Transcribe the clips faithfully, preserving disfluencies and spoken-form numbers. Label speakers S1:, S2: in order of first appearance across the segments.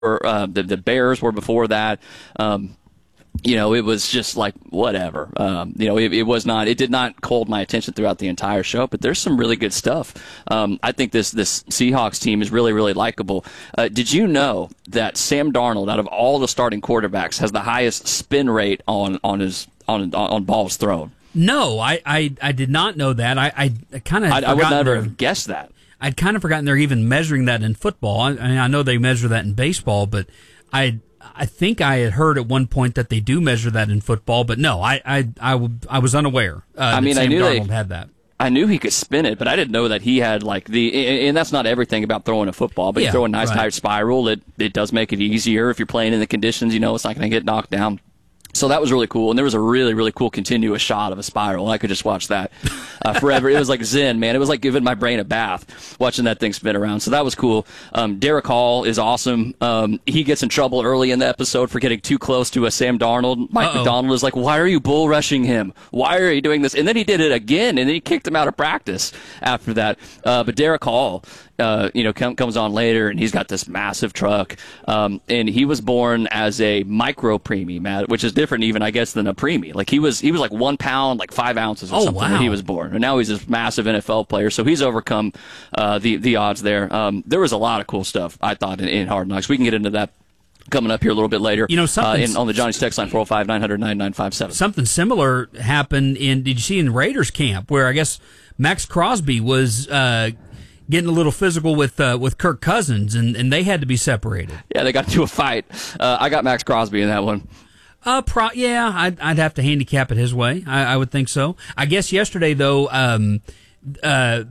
S1: Uh, the, the Bears were before that. Um, you know, it was just like whatever. Um, you know, it, it was not. It did not hold my attention throughout the entire show. But there's some really good stuff. Um, I think this this Seahawks team is really really likable. Uh, did you know that Sam Darnold, out of all the starting quarterbacks, has the highest spin rate on on his on on balls thrown?
S2: No, I I, I did not know that. I I kind of
S1: I, I would never have guessed that.
S2: I'd kind of forgotten they're even measuring that in football. I, I mean, I know they measure that in baseball, but I I think I had heard at one point that they do measure that in football. But no, I I I, I was unaware. Uh,
S1: I mean,
S2: that Sam
S1: I knew
S2: Darnold
S1: they
S2: had that.
S1: I knew he could spin it, but I didn't know that he had like the. And that's not everything about throwing a football, but
S2: Yeah,
S1: you throw a nice
S2: right.
S1: tight spiral. It it does make it easier if you're playing in the conditions. You know, it's not going to get knocked down. So that was really cool, and there was a really, really cool continuous shot of a spiral. I could just watch that uh, forever. It was like zen, man. It was like giving my brain a bath, watching that thing spin around. So that was cool. Um, Derek Hall is awesome. Um, he gets in trouble early in the episode for getting too close to a Sam Darnold. Mike
S2: Uh-oh.
S1: McDonald is like, why are you bull rushing him? Why are you doing this? And then he did it again, and then he kicked him out of practice after that. Uh, but Derek Hall, Uh, you know, com- comes on later, and he's got this massive truck. Um, and he was born as a micro preemie, Matt, which is different even, I guess, than a preemie. Like he was, he was like one pound, like five ounces or
S2: Oh,
S1: something
S2: wow.
S1: when he was born. And now he's this massive N F L player, so he's overcome uh, the the odds there. Um, there was a lot of cool stuff, I thought, in, in Hard Knocks. We can get into that coming up here a little bit later.
S2: You know,
S1: uh,
S2: something's-
S1: in, on the Johnny's text line, four oh five, nine hundred, ninety-nine fifty-seven.
S2: Something similar happened in. Did you see in Raiders camp where I guess Max Crosby was uh, getting a little physical with uh, with Kirk Cousins, and, and they had to be separated.
S1: Yeah, they got into a fight. Uh, I got Max Crosby in that one.
S2: Uh, pro- yeah, I'd, I'd have to handicap it his way. I, I would think so. I guess yesterday though, um, uh,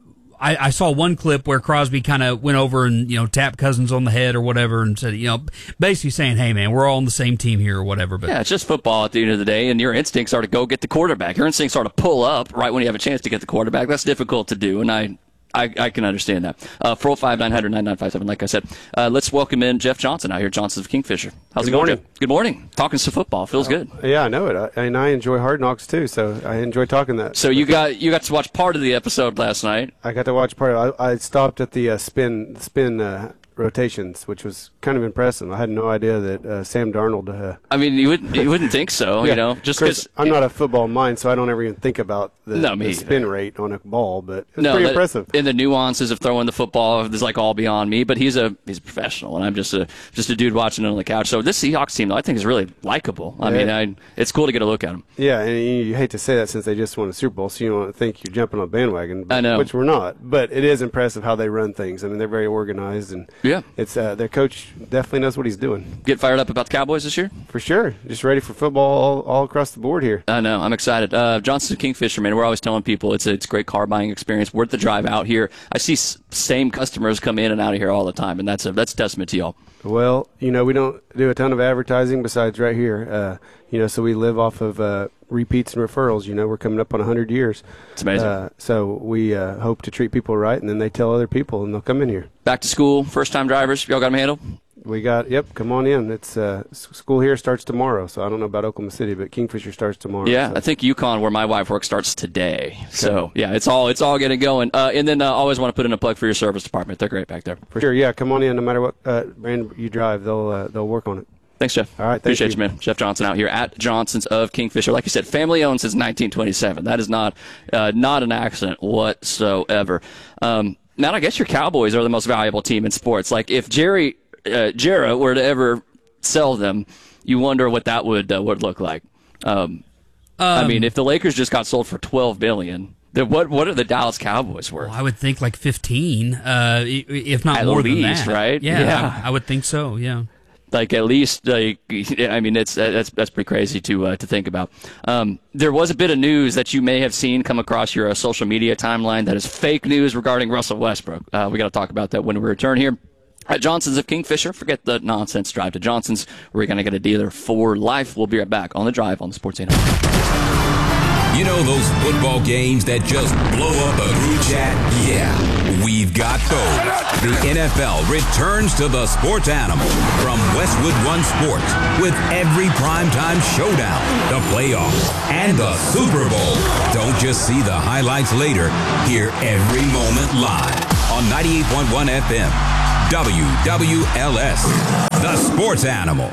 S2: I, I saw one clip where Crosby kind of went over and, you know, tapped Cousins on the head or whatever and said, you know, basically saying, hey, man, we're all on the same team here or whatever. But
S1: Yeah, it's just football at the end of the day, and your instincts are to go get the quarterback. Your instincts are to pull up right when you have a chance to get the quarterback. That's difficult to do, and I I, I can understand that. Uh, four oh five, nine hundred, ninety-nine fifty-seven, like I said. Uh, let's welcome in Jeff Johnson out here, Johnson's of Kingfisher. How's
S3: Good
S1: it going,
S3: morning.
S1: Jeff? Good morning. Talking some football. Feels good.
S3: Yeah, I know it. I, and I enjoy Hard Knocks, too, so I enjoy talking that.
S1: So you got you got to watch part of the episode last night.
S3: I got to watch part of it. I, I stopped at the uh, spin spin uh, rotations, which was kind of impressive. I had no idea that uh, Sam Darnold... Uh,
S1: I mean, you wouldn't you wouldn't think so,
S3: yeah,
S1: you know, just
S3: Chris,
S1: because
S3: I'm not a football mind, so I don't ever even think about the,
S1: No, me
S3: the
S1: either.
S3: spin rate on a ball, but it was
S1: no,
S3: pretty
S1: that-
S3: impressive.
S1: in the nuances of throwing the football is like all beyond me. But he's a he's a professional, and I'm just a just a dude watching it on the couch. So this Seahawks team, though, I think is really likable. I
S3: Yeah.
S1: mean, I, it's cool to get a look at them.
S3: Yeah, and you, you hate to say that since they just won a Super Bowl, so you don't think you're jumping on a bandwagon, but,
S1: I know.
S3: which we're not. But it is impressive how they run things. I mean, they're very organized, and
S1: Yeah.
S3: it's uh, their coach definitely knows what he's doing.
S1: Get fired up about the Cowboys this year?
S3: For sure. Just ready for football all, all across the board here.
S1: I know. I'm excited. Uh, Johnson's Kingfisher, man. We're always telling people it's a, it's a great car buying experience. Worth the drive out here. I see s- same customers come in and out of here all the time, and that's a that's a testament to y'all.
S3: Well, you know, we don't do a ton of advertising besides right here. Uh, you know, so we live off of uh, repeats and referrals. You know, we're coming up on one hundred years.
S1: It's amazing.
S3: Uh, so we uh, hope to treat people right, and then they tell other people, and they'll come in here.
S1: Back to school, first time drivers. Y'all got them handled?
S3: We got, yep, come on in. It's uh, s- school here starts tomorrow, so I don't know about Oklahoma City, but Kingfisher starts tomorrow.
S1: Yeah,
S3: so.
S1: I think UConn, where my wife works, starts today. So yeah, it's all it's all getting going. Uh, and then uh, always want to put in a plug for your service department. They're great back there.
S3: For sure, yeah, come on in. No matter what uh, brand you drive, they'll uh, they'll work on it.
S1: Thanks, Jeff.
S3: All right, thank
S1: Appreciate
S3: you.
S1: you, man. Jeff Johnson out here at Johnson's of Kingfisher. Like you said, family owned since nineteen twenty-seven. That is not uh, not an accident whatsoever. Um, now, I guess your Cowboys are the most valuable team in sports. Like if Jerry uh, Jarrett were to ever sell them, you wonder what that would uh, would look like. Um, I mean, if the Lakers just got sold for twelve billion dollars, then what what are the Dallas Cowboys worth?
S2: well, I would think like fifteen, uh, i- if not
S1: At
S2: more
S1: least,
S2: than that.
S1: right?
S2: Yeah,
S1: Yeah.
S2: I, I would think so. Yeah.
S1: Like at least, like I mean, it's that's that's pretty crazy to uh, to think about. Um, there was a bit of news that you may have seen come across your uh, social media timeline that is fake news regarding Russell Westbrook. Uh, we got to talk about that when we return here at Johnson's of Kingfisher. Forget the nonsense. Drive to Johnson's. We're going to get a dealer for life. We'll be right back on the drive on the Sports eight hundred.
S4: You know those football games that just blow up a group chat? Yeah, we've got those. The N F L returns to the sports animal from Westwood One Sports with every primetime showdown, the playoffs, and the Super Bowl. Don't just see the highlights later. Hear every moment live on ninety-eight point one F M. W W L S, the Sports Animal.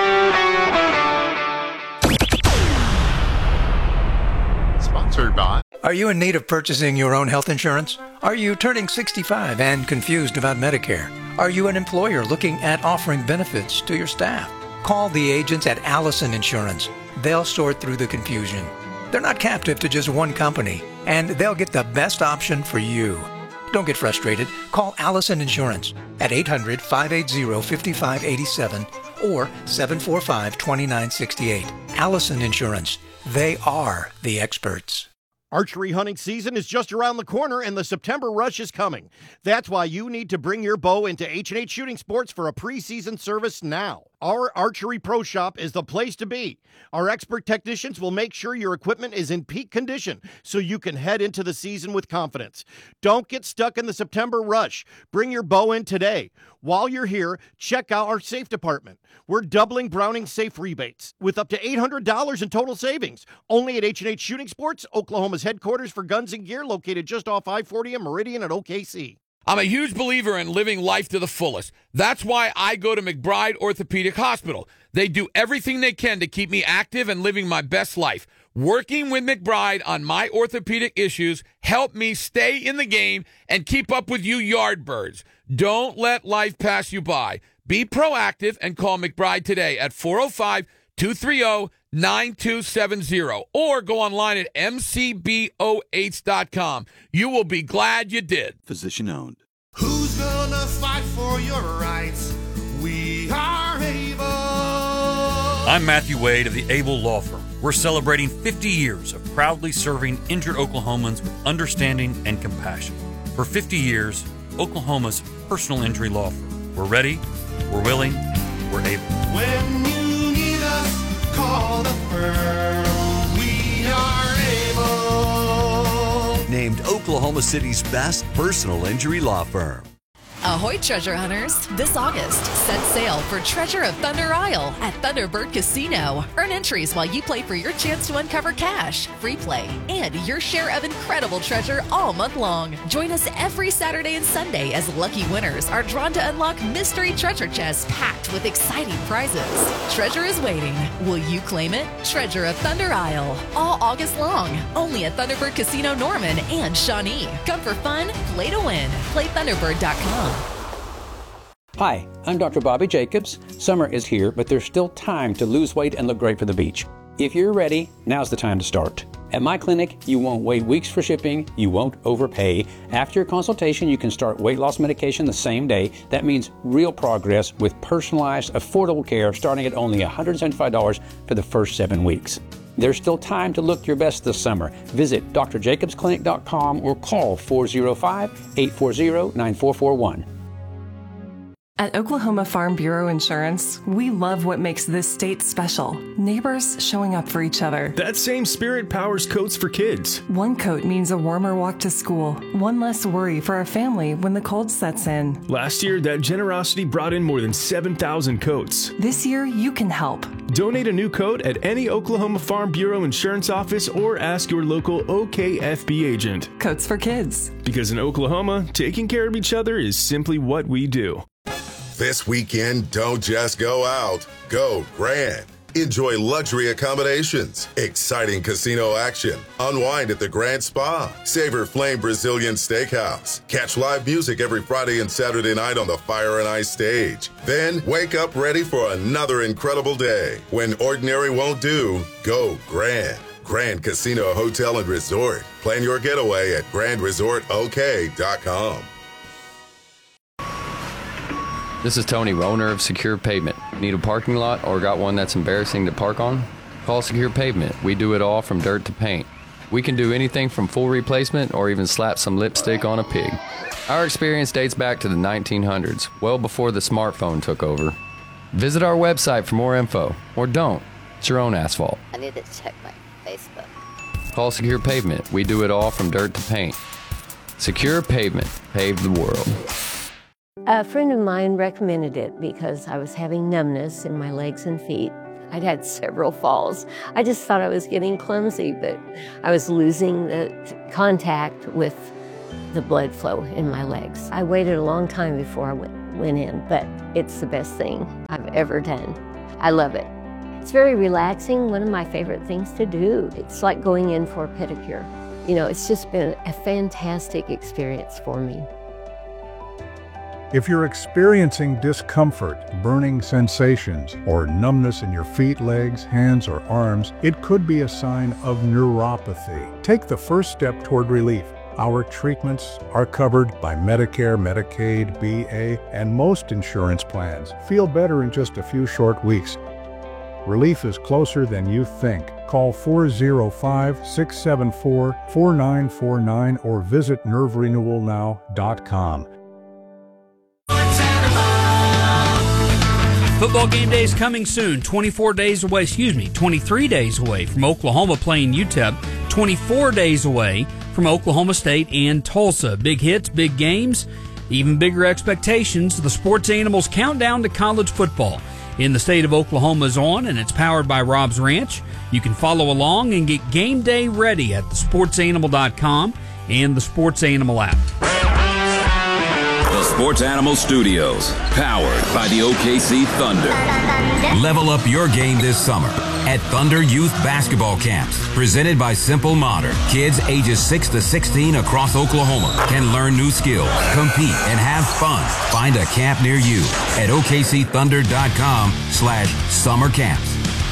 S5: Sponsored by.
S6: Are you in need of purchasing your own health insurance? Are you turning sixty-five and confused about Medicare? Are you an employer looking at offering benefits to your staff? Call the agents at Allison Insurance. They'll sort through the confusion. They're not captive to just one company, and they'll get the best option for you. Don't get frustrated. Call Allison Insurance at eight hundred, five eight zero, five five eight seven or seven four five, two nine six eight. Allison Insurance. They are the experts.
S7: Archery hunting season is just around the corner, and the September rush is coming. That's why you need to bring your bow into H and H Shooting Sports for a preseason service now. Our Archery Pro Shop is the place to be. Our expert technicians will make sure your equipment is in peak condition so you can head into the season with confidence. Don't get stuck in the September rush. Bring your bow in today. While you're here, check out our safe department. We're doubling Browning safe rebates with up to eight hundred dollars in total savings. Only at H and H Shooting Sports, Oklahoma's headquarters for guns and gear, located just off I forty and Meridian at O K C.
S8: I'm a huge believer in living life to the fullest. That's why I go to McBride Orthopedic Hospital. They do everything they can to keep me active and living my best life. Working with McBride on my orthopedic issues help me stay in the game and keep up with you yardbirds. Don't let life pass you by. Be proactive and call McBride today at four oh five, two three oh, nine two seven zero or go online at m c b o h dot com. You will be glad you did.
S9: Physician owned.
S10: Who's gonna fight for your rights? We are able.
S11: I'm Matthew Wade of the Able Law Firm. We're celebrating fifty years of proudly serving injured Oklahomans with understanding and compassion. For fifty years, Oklahoma's personal injury law firm. We're ready, we're willing, we're able.
S10: When you need us, call the firm. We are able.
S9: Named Oklahoma City's best personal injury law firm.
S12: Ahoy, treasure hunters! This August, set sail for Treasure of Thunder Isle at Thunderbird Casino. Earn entries while you play for your chance to uncover cash, free play, and your share of incredible treasure all month long. Join us every Saturday and Sunday as lucky winners are drawn to unlock mystery treasure chests packed with exciting prizes. Treasure is waiting. Will you claim it? Treasure of Thunder Isle, all August long, only at Thunderbird Casino Norman and Shawnee. Come for fun, play to win. Play thunderbird dot com.
S13: Hi, I'm Doctor Bobby Jacobs. Summer is here, but there's still time to lose weight and look great for the beach. If you're ready, now's the time to start. At my clinic, you won't wait weeks for shipping, you won't overpay. After your consultation, you can start weight loss medication the same day. That means real progress with personalized, affordable care starting at only one hundred seventy-five dollars for the first seven weeks. There's still time to look your best this summer. Visit d r jacobs clinic dot com or call four oh five, eight four zero, nine four four one.
S14: At Oklahoma Farm Bureau Insurance, we love what makes this state special. Neighbors showing up for each other.
S15: That same spirit powers Coats for Kids.
S14: One coat means a warmer walk to school. One less worry for our family when the cold sets in.
S15: Last year, that generosity brought in more than seven thousand coats.
S14: This year, you can help.
S15: Donate a new coat at any Oklahoma Farm Bureau Insurance office or ask your local O K F B agent.
S14: Coats for Kids.
S15: Because in Oklahoma, taking care of each other is simply what we do.
S16: This weekend, don't just go out. Go Grand. Enjoy luxury accommodations, exciting casino action, unwind at the Grand Spa, savor Flame Brazilian Steakhouse, catch live music every Friday and Saturday night on the Fire and Ice stage. Then wake up ready for another incredible day. When ordinary won't do, go Grand. Grand Casino Hotel and Resort. Plan your getaway at grand resort o k dot com.
S17: This is Tony, owner of Secure Pavement. Need a parking lot or got one that's embarrassing to park on? Call Secure Pavement. We do it all from dirt to paint. We can do anything from full replacement or even slap some lipstick on a pig. Our experience dates back to the nineteen hundreds, well before the smartphone took over. Visit our website for more info, or don't. It's your own asphalt.
S18: I need to check my Facebook.
S17: Call Secure Pavement. We do it all from dirt to paint. Secure Pavement. Pave the world.
S19: A friend of mine recommended it because I was having numbness in my legs and feet. I'd had several falls. I just thought I was getting clumsy, but I was losing the contact with the blood flow in my legs. I waited a long time before I went went in, but it's the best thing I've ever done. I love it. It's very relaxing, one of my favorite things to do. It's like going in for a pedicure. You know, it's just been a fantastic experience for me.
S20: If you're experiencing discomfort, burning sensations, or numbness in your feet, legs, hands, or arms, it could be a sign of neuropathy. Take the first step toward relief. Our treatments are covered by Medicare, Medicaid, B A, and most insurance plans. Feel better in just a few short weeks. Relief is closer than you think. Call four oh five, six seven four, four nine four nine or visit nerve renewal now dot com.
S2: Football game day is coming soon. twenty-four days away, excuse me, twenty-three days away from Oklahoma playing U T E P. twenty-four days away from Oklahoma State and Tulsa. Big hits, big games, even bigger expectations. The Sports Animals countdown to college football in the state of Oklahoma is on, and it's powered by Rob's Ranch. You can follow along and get game day ready at the sports animal dot com and the Sports Animal app.
S4: The Sports Animal Studios, powered by the O K C Thunder. Level up your game this summer at Thunder Youth Basketball Camps, presented by Simple Modern. Kids ages six to sixteen across Oklahoma can learn new skills, compete, and have fun. Find a camp near you at O K C thunder dot com slash summer camps.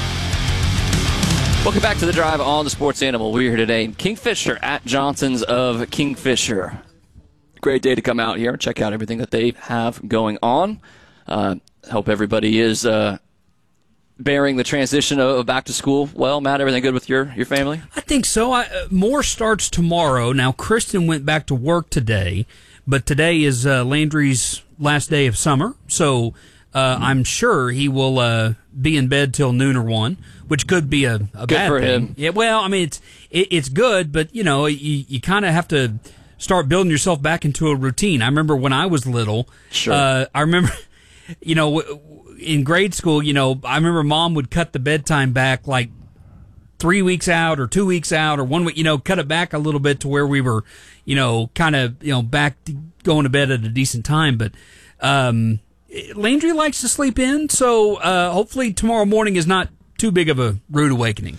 S1: Welcome back to The Drive on the Sports Animal. We're here today in Kingfisher at Johnson's of Kingfisher. Great day to come out here and check out everything that they have going on. Uh, hope everybody is uh, bearing the transition of, of back to school well. Matt, everything good with your, your family?
S2: I think so. I, uh, more starts tomorrow. Now, Kristen went back to work today, but today is uh, Landry's last day of summer, so uh, mm-hmm. I'm sure he will uh, be in bed till noon or one, which could be a, a
S1: good
S2: bad
S1: for
S2: thing.
S1: him.
S2: Yeah, well, I mean, it's it, it's good, but you know, you, you kind of have to start building yourself back into a routine. I remember when I was little,
S1: sure.
S2: uh, I remember, you know, in grade school, you know, I remember Mom would cut the bedtime back like three weeks out or two weeks out or one week, you know, cut it back a little bit to where we were, you know, kind of, you know, back to going to bed at a decent time. But um, Landry likes to sleep in, so uh, hopefully tomorrow morning is not too big of a rude awakening.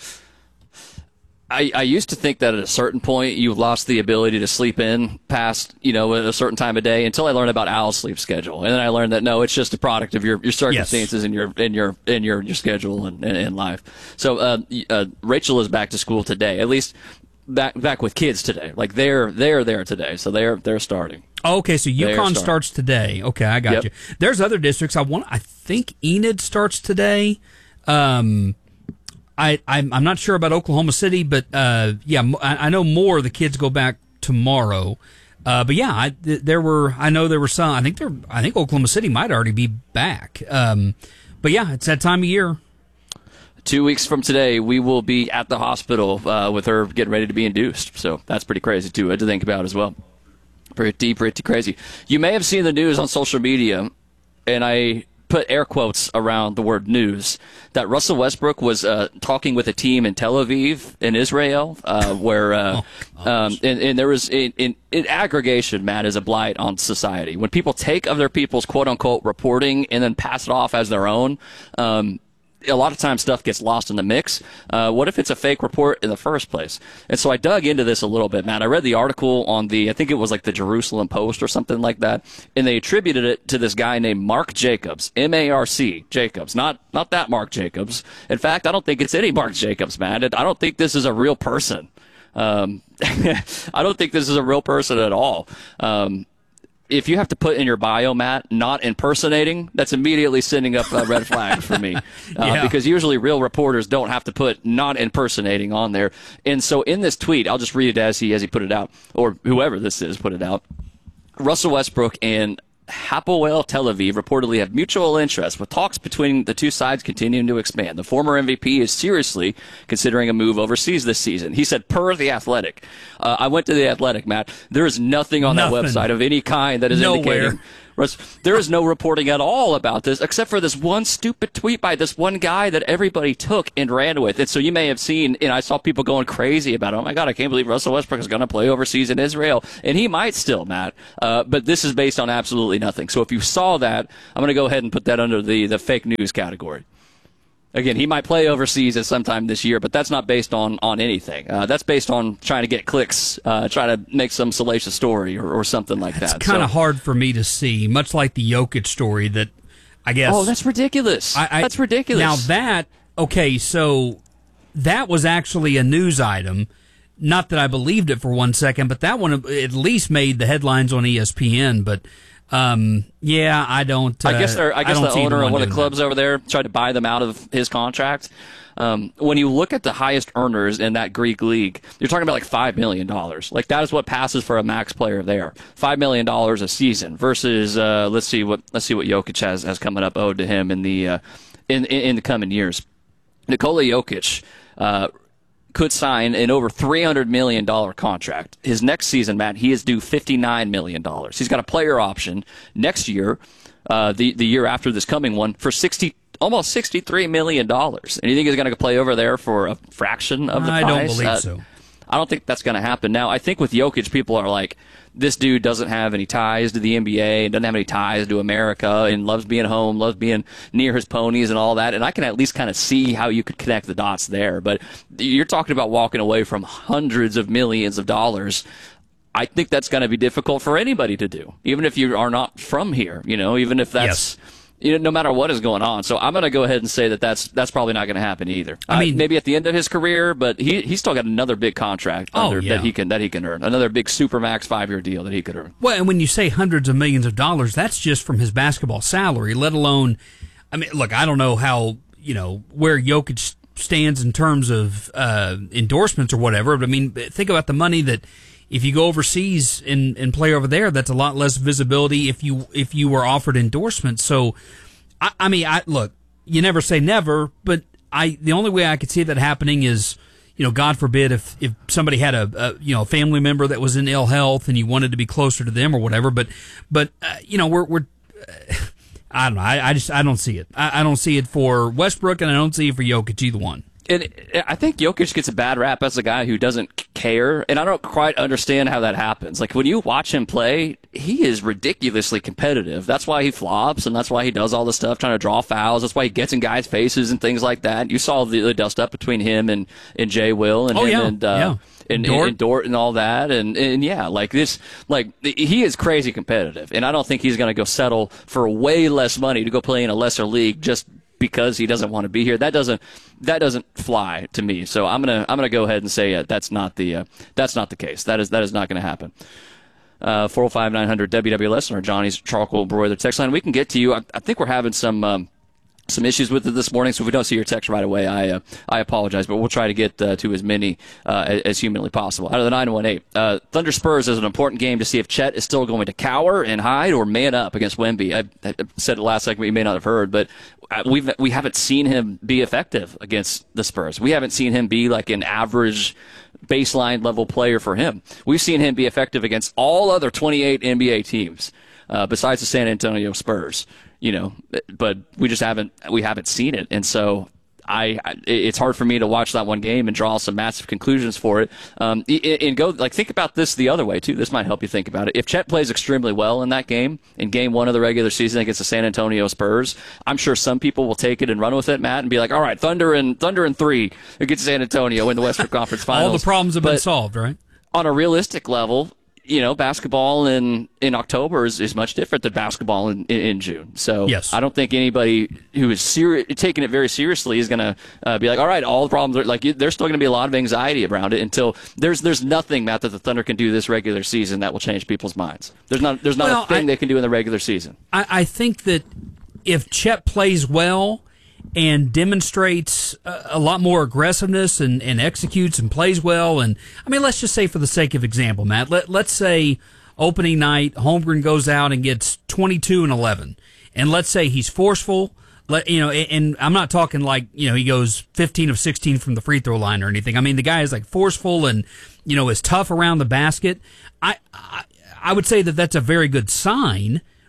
S1: I, I used to think that at a certain point you lost the ability to sleep in past, you know, at a certain time of day until I learned about Al's sleep schedule. And then I learned that, no, it's just a product of your, your circumstances yes. and your in your in your, your schedule and in life. So uh, uh, Rachel is back to school today, at least back back with kids today. Like they're they're there today, so they're they're starting.
S2: Okay, so UConn starts today. Okay, I got yep. you. There's other districts. I want. I think Enid starts today. Um, I, I'm, I'm not sure about Oklahoma City, but uh, yeah, I, I know more of the kids go back tomorrow. Uh, but yeah, I, th- there were. I know there were some. I think there. I think Oklahoma City might already be back. Um, but yeah, it's that time of year.
S1: Two weeks from today, we will be at the hospital uh, with her getting ready to be induced. So that's pretty crazy too to think about as well. Pretty, pretty crazy. You may have seen the news on social media, and I put air quotes around the word news, that Russell Westbrook was uh, talking with a team in Tel Aviv in Israel, uh, where uh, oh, um, and, and there was in, in, in aggregation, Matt, is a blight on society. When people take other people's quote unquote reporting and then pass it off as their own, um, a lot of times stuff gets lost in the mix. Uh, what if it's a fake report in the first place? And so I dug into this a little bit, Matt. I read the article on the, I think it was like the Jerusalem Post or something like that, and they attributed it to this guy named Mark Jacobs, M A R C, Jacobs. Not not that Mark Jacobs. In fact, I don't think it's any Mark Jacobs, man. I don't think this is a real person. Um, I don't think this is a real person at all. Um, If you have to put in your bio, Matt, not impersonating, that's immediately sending up a red flag for me. Uh, yeah. Because usually real reporters don't have to put not impersonating on there. And so in this tweet, I'll just read it as he as he put it out, or whoever this is put it out. Russell Westbrook and Hapoel Tel Aviv reportedly have mutual interest, with talks between the two sides continuing to expand. The former M V P is seriously considering a move overseas this season. He said, per The Athletic. Uh, I went to The Athletic, Matt. There is nothing on
S2: nothing.
S1: that website of any kind that is
S2: Nowhere.
S1: indicating Russ, there is no reporting at all about this except for this one stupid tweet by this one guy that everybody took and ran with. And so you may have seen, and I saw people going crazy about, oh my God, I can't believe Russell Westbrook is going to play overseas in Israel. And he might still, Matt. Uh, but this is based on absolutely nothing. So if you saw that, I'm going to go ahead and put that under the, the fake news category. Again, he might play overseas at some time this year, but that's not based on, on anything. Uh, that's based on trying to get clicks, uh, trying to make some salacious story or, or something like
S2: that's
S1: that.
S2: It's kind of
S1: so,
S2: hard for me to see, much like the Jokic story that I guess...
S1: Oh, that's ridiculous. I, I, that's ridiculous.
S2: Now that, okay, so that was actually a news item. Not that I believed it for one second, but that one at least made the headlines on E S P N, but... Um. Yeah, I don't. Uh,
S1: I guess. I guess
S2: I
S1: the owner of one of the clubs
S2: that.
S1: over there tried to buy them out of his contract. Um, when you look at the highest earners in that Greek league, you're talking about like five million dollars. Like that is what passes for a max player there. Five million dollars a season versus uh, let's see what let's see what Jokic has, has coming up owed to him in the uh, in, in in the coming years. Nikola Jokic. Uh, could sign an over three hundred million dollars contract. His next season, Matt, he is due fifty-nine million dollars. He's got a player option next year, uh, the, the year after this coming one, for sixty, almost sixty-three million dollars. And you think he's going to play over there for a fraction of the
S2: I
S1: price?
S2: I don't believe
S1: uh,
S2: so.
S1: I don't think that's going to happen. Now, I think with Jokic, people are like, this dude doesn't have any ties to the N B A, doesn't have any ties to America, and loves being home, loves being near his ponies and all that. And I can at least kind of see how you could connect the dots there. But you're talking about walking away from hundreds of millions of dollars. I think that's going to be difficult for anybody to do, even if you are not from here, you know, even if that's... Yes. You know, no matter what is going on. So I'm going to go ahead and say that that's that's probably not going to happen either. I mean, uh, maybe at the end of his career, but he he's still got another big contract
S2: oh,
S1: under,
S2: yeah.
S1: that he can that he can earn. Another big supermax five year deal that he could earn.
S2: Well, and when you say hundreds of millions of dollars, that's just from his basketball salary. Let alone, I mean, look, I don't know how you know where Jokic stands in terms of uh, endorsements or whatever. But I mean, think about the money that. If you go overseas and, and play over there, that's a lot less visibility if you if you were offered endorsements. So, I, I mean, I look, you never say never, but I the only way I could see that happening is, you know, God forbid if, if somebody had a, a you know a family member that was in ill health and you wanted to be closer to them or whatever. But but uh, you know we're we're. Uh, I don't know. I, I just I don't see it. I, I don't see it for Westbrook, and I don't see it for Jokic, either one.
S1: And I think Jokic gets a bad rap as a guy who doesn't care, and I don't quite understand how that happens. Like, when you watch him play, he is ridiculously competitive. That's why he flops, and that's why he does all this stuff, trying to draw fouls. That's why he gets in guys' faces and things like that. You saw the, the dust up between him and, and Jay Will and
S2: oh,
S1: him
S2: yeah.
S1: and, uh,
S2: yeah.
S1: and,
S2: Dort.
S1: and, and Dort and all that. And, and, yeah, like this, like, he is crazy competitive, and I don't think he's going to go settle for way less money to go play in a lesser league just because he doesn't want to be here. That doesn't that doesn't fly to me. So I'm gonna I'm gonna go ahead and say uh, that's not the uh, that's not the case. That is that is not going to happen. Uh, four oh five nine hundred W W L S or Johnny's charcoal broiler text line. We can get to you. I, I think we're having some. Um, Some issues with it this morning, so if we don't see your text right away, I uh, I apologize, but we'll try to get uh, to as many uh, as humanly possible. Out of the nine one eight, uh, Thunder Spurs is an important game to see if Chet is still going to cower and hide or man up against Wemby. I, I said it last segment, you may not have heard, but we've we haven't seen him be effective against the Spurs. We haven't seen him be like an average baseline level player for him. We've seen him be effective against all other twenty-eight N B A teams uh, besides the San Antonio Spurs. You know, but we just haven't we haven't seen it, and so I, I it's hard for me to watch that one game and draw some massive conclusions for it. Um, and go like think about this the other way too. This might help you think about it. If Chet plays extremely well in that game, in game one of the regular season against the San Antonio Spurs, I'm sure some people will take it and run with it, Matt, and be like, all right, Thunder and Thunder and three against San Antonio in the Western Conference Finals.
S2: All the problems have
S1: but
S2: been solved, right?
S1: On a realistic level, you know, basketball in, in October is, is much different than basketball in, in, in June. So
S2: yes.
S1: I don't think anybody who is seri- taking it very seriously is going to uh, be like, all right, all the problems are like, there's still going to be a lot of anxiety around it until there's there's nothing, Matt, that the Thunder can do this regular season that will change people's minds. There's not there's not
S2: well,
S1: a thing
S2: I,
S1: they can do in the regular season.
S2: I, I think that if Chet plays well and demonstrates a, a lot more aggressiveness and, and executes and plays well, and I mean, let's just say for the sake of example, Matt, let, let's say opening night, Holmgren goes out and gets twenty-two and eleven, and let's say he's forceful, let, you know, and, and I'm not talking like, you know, he goes fifteen of sixteen from the free throw line or anything. I mean, the guy is like forceful and, you know, is tough around the basket. I, I, I would say that that's a very good sign.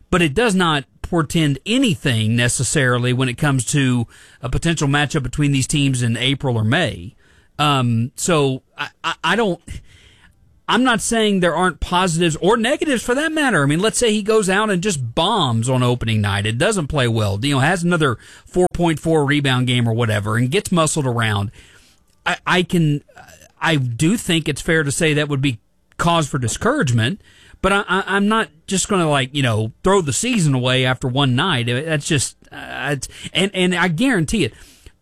S2: but it does not portend anything necessarily when it comes to a potential matchup between these teams in April or May. Um, so I, I, I don't. I'm not saying there aren't positives or negatives for that matter. I mean, let's say he goes out and just bombs on opening night. It doesn't play well. You know, has another four point four rebound game or whatever and gets muscled around. I, I can, I do think it's fair to say that would be cause for discouragement, but I, I, I'm not just going to like, you know, throw the season away after one night. That's just, uh, it's, and, and I guarantee it,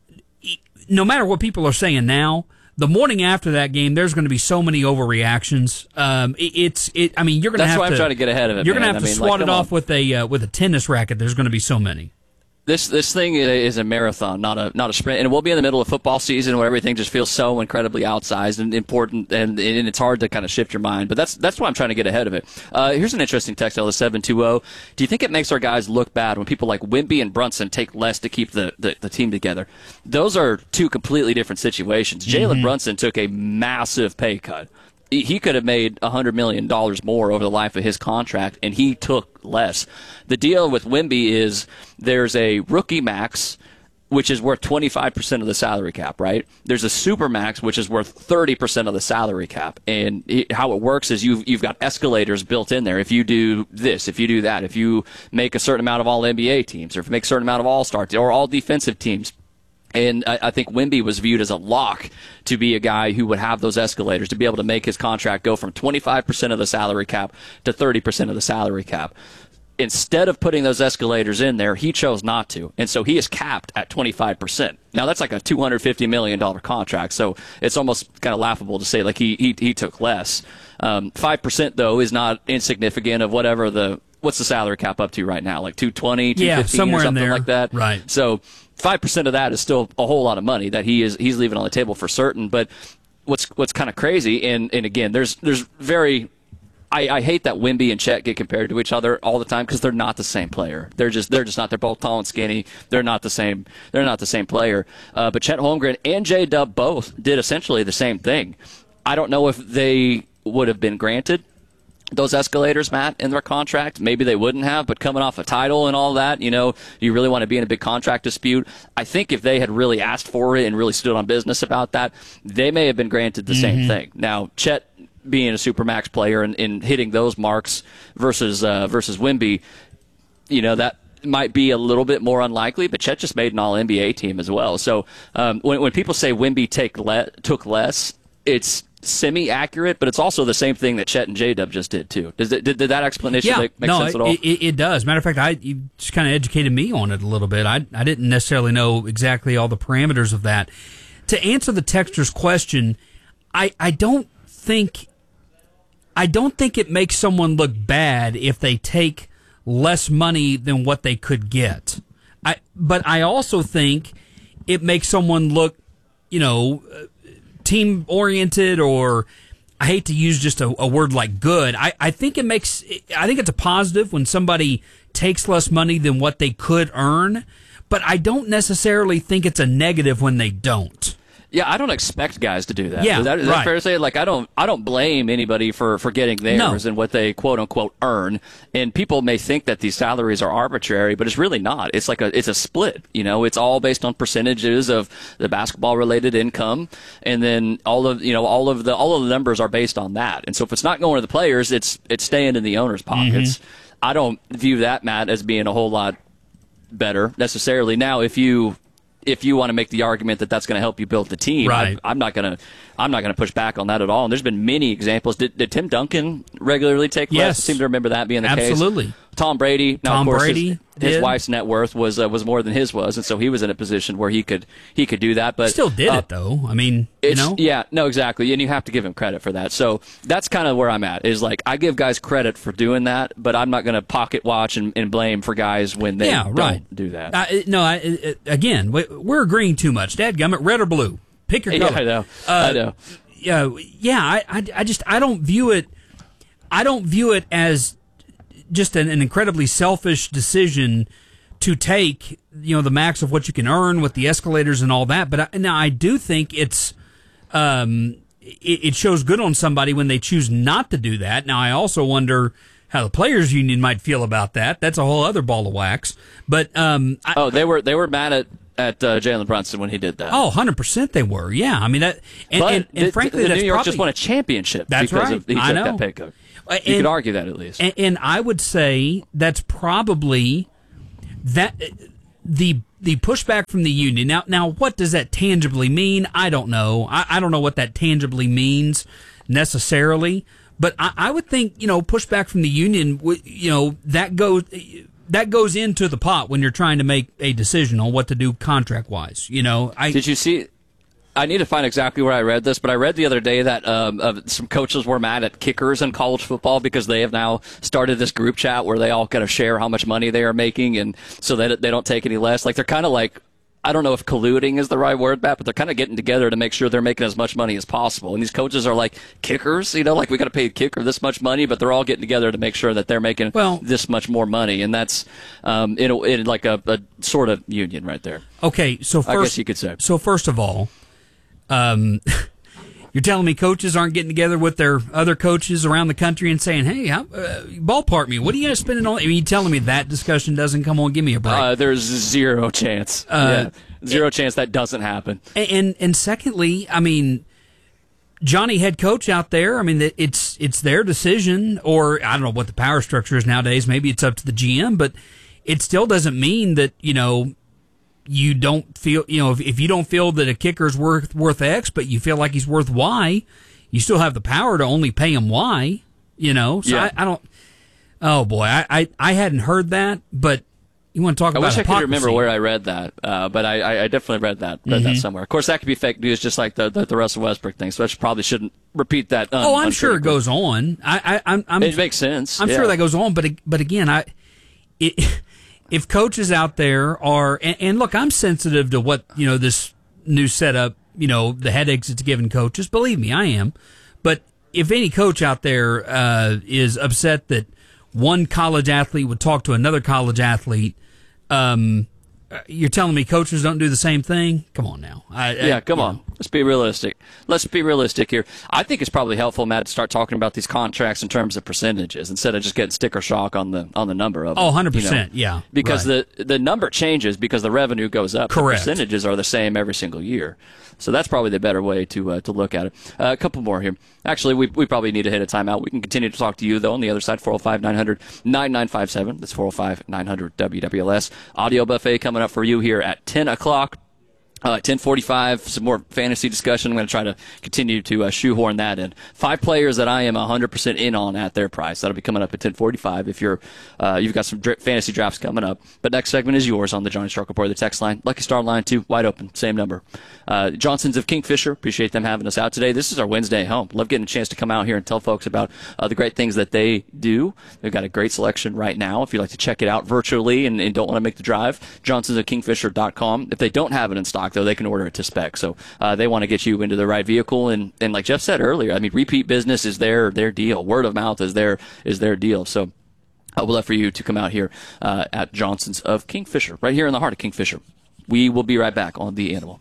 S2: no matter what people are saying now, the morning after that game, there's going to be so many overreactions. Um, it, it's, it. I mean, you're going to have to.
S1: That's why I'm trying to get ahead of it.
S2: You're going to
S1: man.
S2: have to
S1: I mean,
S2: swat
S1: like,
S2: it off
S1: on.
S2: with a uh, with a tennis racket. There's going to be so many.
S1: This this thing is a marathon, not a not a sprint, and we'll be in the middle of football season where everything just feels so incredibly outsized and important, and, and it's hard to kind of shift your mind. But that's that's why I'm trying to get ahead of it. Uh, here's an interesting text, L seven two zero. Do you think it makes our guys look bad when people like Wimby and Brunson take less to keep the, the, the team together? Those are two completely different situations. Jalen
S2: Mm-hmm.
S1: Brunson took a massive pay cut. He could have made one hundred million dollars more over the life of his contract, and he took less. The deal with Wimby is there's a rookie max, which is worth twenty-five percent of the salary cap, right? There's a super max, which is worth thirty percent of the salary cap. And it, how it works is you've, you've got escalators built in there. If you do this, if you do that, if you make a certain amount of all N B A teams, or if you make a certain amount of all-star teams, or all defensive teams. And I, I think Wimby was viewed as a lock to be a guy who would have those escalators, to be able to make his contract go from twenty-five percent of the salary cap to thirty percent of the salary cap. Instead of putting those escalators in there, he chose not to. And so he is capped at twenty-five percent. Now, that's like a two hundred fifty million dollars contract, so it's almost kind of laughable to say like he he, he took less. Um, five percent, though, is not insignificant of whatever the – what's the salary cap up to right now? Like two twenty, two fifteen,
S2: yeah, somewhere
S1: or something
S2: in there.
S1: like that?
S2: Right.
S1: So five percent of that is still a whole lot of money that he is he's leaving on the table for certain. But what's what's kind of crazy, and, and again, there's there's very I, I hate that Wimby and Chet get compared to each other all the time because they're not the same player. They're just they're just not. They're both tall and skinny. They're not the same. They're not the same player. Uh, but Chet Holmgren and J Dub both did essentially the same thing. I don't know if they would have been granted those escalators, Matt, in their contract. Maybe they wouldn't have, but coming off a title and all that, you know, you really want to be in a big contract dispute. I think if they had really asked for it and really stood on business about that, they may have been granted the mm-hmm. same thing. Now, Chet being a Supermax player and, and hitting those marks versus uh, versus Wimby, you know, that might be a little bit more unlikely, but Chet just made an all N B A team as well. So um, when, when people say Wimby take le- took less, it's semi-accurate, but it's also the same thing that Chet and J-Dub just did, too. Does it, did, did that explanation
S2: yeah,
S1: make, make
S2: no,
S1: sense
S2: it,
S1: at all?
S2: It, it does. Matter of fact, I you just kind of educated me on it a little bit. I, I didn't necessarily know exactly all the parameters of that. To answer the texter's question, I, I don't think I don't think it makes someone look bad if they take less money than what they could get. I but I also think it makes someone look, you know, team oriented, or I hate to use just a, a word like good. I, I think it makes I think it's a positive when somebody takes less money than what they could earn, but I don't necessarily think it's a negative when they don't.
S1: Yeah, I don't expect guys to do that.
S2: Yeah,
S1: is that, is
S2: right.
S1: that fair to say? Like, I don't, I don't blame anybody for, for getting theirs
S2: No.
S1: and what they quote unquote earn. And people may think that these salaries are arbitrary, but it's really not. It's like a, it's a split. You know, it's all based on percentages of the basketball related income, and then all of you know all of the all of the numbers are based on that. And so if it's not going to the players, it's it's staying in the owners' pockets.
S2: Mm-hmm.
S1: I don't view that, Matt, as being a whole lot better necessarily. Now, if you if you want to make the argument that that's going to help you build the team,
S2: right.
S1: I, I'm not going to I'm not going to push back on that at all. And there's been many examples. Did, did Tim Duncan regularly take less?
S2: Yes.
S1: I seem to remember that being the
S2: Absolutely.
S1: case.
S2: Absolutely.
S1: Tom Brady. Now,
S2: Tom
S1: of course,
S2: Brady
S1: his, his
S2: did.
S1: wife's net worth was uh, was more than his was, and so he was in a position where he could he could do that. But
S2: Still did
S1: uh,
S2: it, though. I mean, you
S1: it's,
S2: know?
S1: yeah, no, exactly, and you have to give him credit for that. So that's kind of where I'm at. Is like I give guys credit for doing that, but I'm not going to pocket watch and, and blame for guys when they
S2: Yeah,
S1: don't
S2: right.
S1: do that.
S2: Uh, no, I, uh, again, we- we're agreeing too much. Dadgummit, red or blue? Pick your
S1: Yeah,
S2: color.
S1: I know.
S2: Uh,
S1: I know.
S2: Yeah, yeah. I, I, I just I don't view it. I don't view it as just an, an incredibly selfish decision to take, you know, the max of what you can earn with the escalators and all that. But I, now I do think it's um, it, it shows good on somebody when they choose not to do that. Now I also wonder how the players' union might feel about that. That's a whole other ball of wax. But um, I,
S1: oh, they were they were mad at. At uh, Jalen Brunson when he did that.
S2: Oh, one hundred percent they were. Yeah, I mean that. And,
S1: but
S2: and, and
S1: the,
S2: frankly,
S1: the
S2: that's
S1: New York
S2: probably,
S1: just won a championship.
S2: That's
S1: because
S2: right.
S1: Of, he
S2: I
S1: took
S2: know.
S1: that pay cut. You
S2: and,
S1: could argue that at least.
S2: And, and I would say that's probably that the the pushback from the union. Now, now, what does that tangibly mean? I don't know. I, I don't know what that tangibly means necessarily. But I, I would think, you know, pushback from the union. You know, that goes. That goes into the pot when you're trying to make a decision on what to do contract-wise. You know, I
S1: did you see? I need to find exactly where I read this, but I read the other day that um, uh, some coaches were mad at kickers in college football because they have now started this group chat where they all kind of share how much money they are making, and so that they don't take any less. Like they're kind of like. I don't know if colluding is the right word, Matt, but they're kind of getting together to make sure they're making as much money as possible. And these coaches are like kickers, you know, like we got to pay a kicker this much money, but they're all getting together to make sure that they're making well, this much more money. And that's um, in, a, in like a, a sort of union right there.
S2: Okay, so first,
S1: I guess you could say.
S2: So first of all, um, you're telling me coaches aren't getting together with their other coaches around the country and saying, "Hey, how, uh, ballpark me. What are you guys spending on?" I mean, you telling me that discussion doesn't come on? Give me a break.
S1: Uh, there's zero chance. Uh, yeah, zero and, chance that doesn't happen.
S2: And, and and secondly, I mean, Johnny, head coach out there. I mean, it's it's their decision, or I don't know what the power structure is nowadays. Maybe it's up to the G M, but it still doesn't mean that you know. You don't feel, you know, if, if you don't feel that a kicker's worth worth X, but you feel like he's worth Y, you still have the power to only pay him Y, you know? So
S1: yeah.
S2: I, I don't, oh boy, I, I, I hadn't heard that, but you want to talk
S1: I
S2: about
S1: wish
S2: hypocrisy.
S1: I could remember where I read that, uh, but I, I definitely read that read
S2: Mm-hmm.
S1: that somewhere. Of course, that could be fake news, just like the the, the Russell Westbrook thing. So I should, probably shouldn't repeat that. Un,
S2: oh, I'm sure it goes on. I, I, I'm, I'm,
S1: it makes sense.
S2: I'm
S1: yeah.
S2: sure that goes on, but but again, I, it. If coaches out there are, and, and look, I'm sensitive to what, you know, this new setup, you know, the headaches it's giving coaches. Believe me, I am. But if any coach out there uh, is upset that one college athlete would talk to another college athlete, um, you're telling me coaches don't do the same thing? Come on now. I,
S1: yeah,
S2: I,
S1: come on.
S2: Know.
S1: Let's be realistic. Let's be realistic here. I think it's probably helpful, Matt, to start talking about these contracts in terms of percentages instead of just getting sticker shock on the on the number of them.
S2: Oh, one hundred percent,
S1: you know?
S2: yeah.
S1: Because
S2: right.
S1: the the number changes because the revenue goes up.
S2: Correct.
S1: The percentages are the same every single year. So that's probably the better way to uh, to look at it. Uh, a couple more here. Actually, we we probably need to hit a timeout. We can continue to talk to you, though, on the other side, four oh five, nine hundred, nine nine five seven. That's four oh five, nine hundred, W W L S. Audio buffet coming up for you here at ten o'clock. Uh, ten forty-five, some more fantasy discussion. I'm going to try to continue to uh, shoehorn that in. Five players that I am one hundred percent in on at their price. That'll be coming up at ten forty-five if you're, uh, you've got some dri- fantasy drafts coming up. But next segment is yours on the Johnny Stark Report, the text line. Lucky Star line, too, wide open, same number. Uh, Johnson's of Kingfisher, appreciate them having us out today. This is our Wednesday home. Love getting a chance to come out here and tell folks about uh, the great things that they do. They've got a great selection right now. If you'd like to check it out virtually and, and don't want to make the drive, johnsons of kingfisher dot com. If they don't have it in stock, though, they can order it to spec. So uh, they want to get you into the right vehicle. And, and like Jeff said earlier, I mean, repeat business is their their deal. Word of mouth is their is their deal. So I would love for you to come out here uh, at Johnson's of Kingfisher, right here in the heart of Kingfisher. We will be right back on The Animal.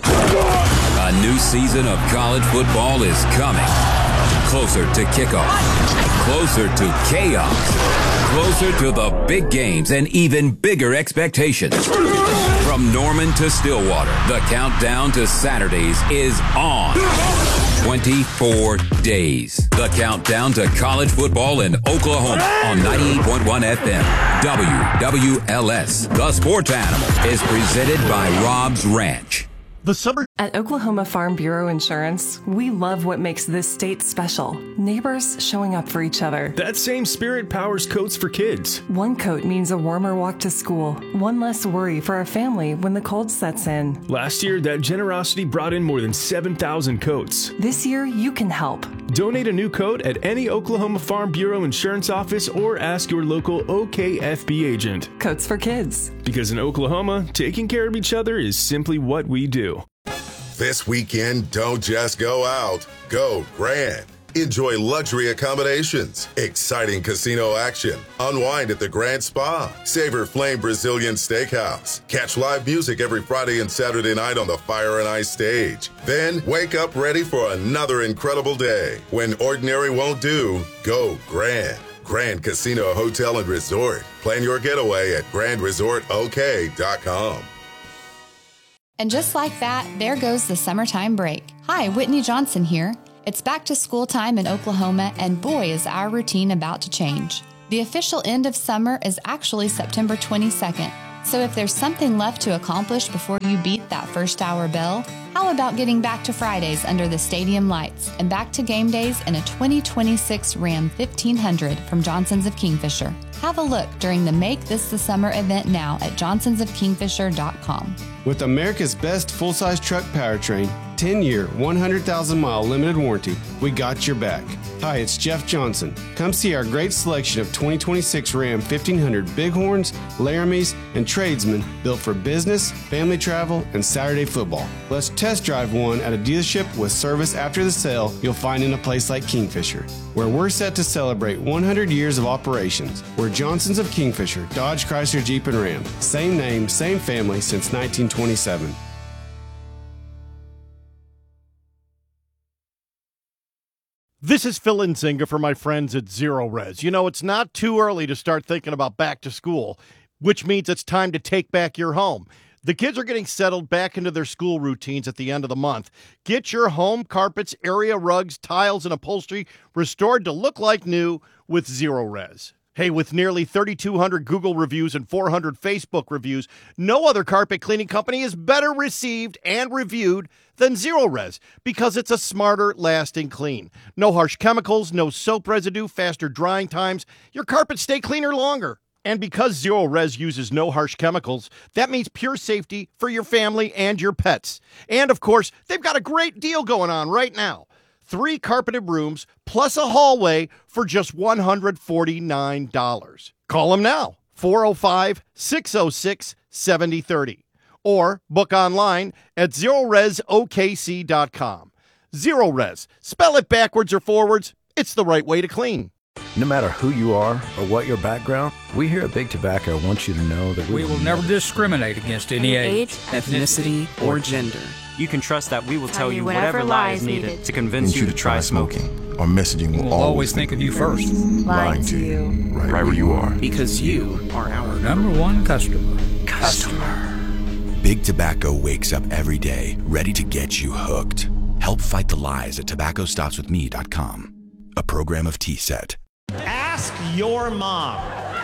S4: A new season of college football is coming. Closer to kickoff. Closer to chaos. Closer to the big games and even bigger expectations. From Norman to Stillwater, the countdown to Saturdays is on. twenty-four days. The countdown to college football in Oklahoma on ninety-eight point one F M. W W L S. The Sports Animal is presented by Rob's Ranch.
S7: The summer
S14: At Oklahoma Farm Bureau Insurance, we love what makes this state special. Neighbors showing up for each other.
S15: That same spirit powers coats for kids.
S14: One coat means a warmer walk to school. One less worry for our family when the cold sets in.
S15: Last year, that generosity brought in more than seven thousand coats.
S14: This year, you can help.
S15: Donate a new coat at any Oklahoma Farm Bureau Insurance office or ask your local O K F B agent.
S14: Coats for kids.
S15: Because in Oklahoma, taking care of each other is simply what we do.
S16: This weekend, don't just go out. Go grand. Enjoy luxury accommodations, exciting casino action, unwind at the Grand Spa, savor Flame Brazilian Steakhouse, catch live music every Friday and Saturday night on the Fire and Ice stage. Then wake up ready for another incredible day. When ordinary won't do, go grand. Grand Casino Hotel and Resort. Plan your getaway at grand resort o k dot com.
S21: And just like that, there goes the summertime break. Hi, Whitney Johnson here. It's back to school time in Oklahoma, and boy, is our routine about to change. The official end of summer is actually September twenty-second. So if there's something left to accomplish before you beat that first hour bell, how about getting back to Fridays under the stadium lights and back to game days in a twenty twenty-six Ram fifteen hundred from Johnson's of Kingfisher? Have a look during the Make This the Summer event now at johnsons of kingfisher dot com.
S3: With America's best full-size truck powertrain, ten-year, one hundred thousand mile limited warranty, we got your back. Hi, it's Jeff Johnson. Come see our great selection of twenty twenty-six Ram fifteen hundred Bighorns, Laramies, and Tradesmen built for business, family travel, and Saturday football. Let's test drive one at a dealership with service after the sale you'll find in a place like Kingfisher, where we're set to celebrate one hundred years of operations. We're Johnson's of Kingfisher, Dodge, Chrysler, Jeep, and Ram. Same name, same family since nineteen twenty-seven.
S7: This is Phil Nzinga for my friends at Zero Res. You know, it's not too early to start thinking about back to school, which means it's time to take back your home. The kids are getting settled back into their school routines at the end of the month. Get your home carpets, area rugs, tiles, and upholstery restored to look like new with Zero Res. Hey, with nearly thirty-two hundred Google reviews and four hundred Facebook reviews, no other carpet cleaning company is better received and reviewed than Zero Res because it's a smarter, lasting clean. No harsh chemicals, no soap residue, faster drying times. Your carpets stay cleaner longer. And because Zero Res uses no harsh chemicals, that means pure safety for your family and your pets. And, of course, they've got a great deal going on right now. Three carpeted rooms plus a hallway for just one hundred forty-nine dollars. Call them now, four oh five, six oh six, seven oh three oh, or book online at zero res o k c dot com. Zero Res. Spell it backwards or forwards. It's the right way to clean.
S22: No matter who you are or what your background, we here at Big Tobacco want you to know that we,
S23: we will never discriminate against any age,
S24: ethnicity, or gender.
S25: You can trust that we will tell you whatever lie is needed to convince you to try smoking.
S22: Our messaging will
S23: we'll
S22: always,
S23: always think of you first.
S22: Lying to you, right, right where you are.
S24: Because you are our
S23: number one customer.
S24: Customer.
S26: Big Tobacco wakes up every day ready to get you hooked. Help fight the lies at tobacco stops with me dot com. A program of T SET.
S27: Ask your mom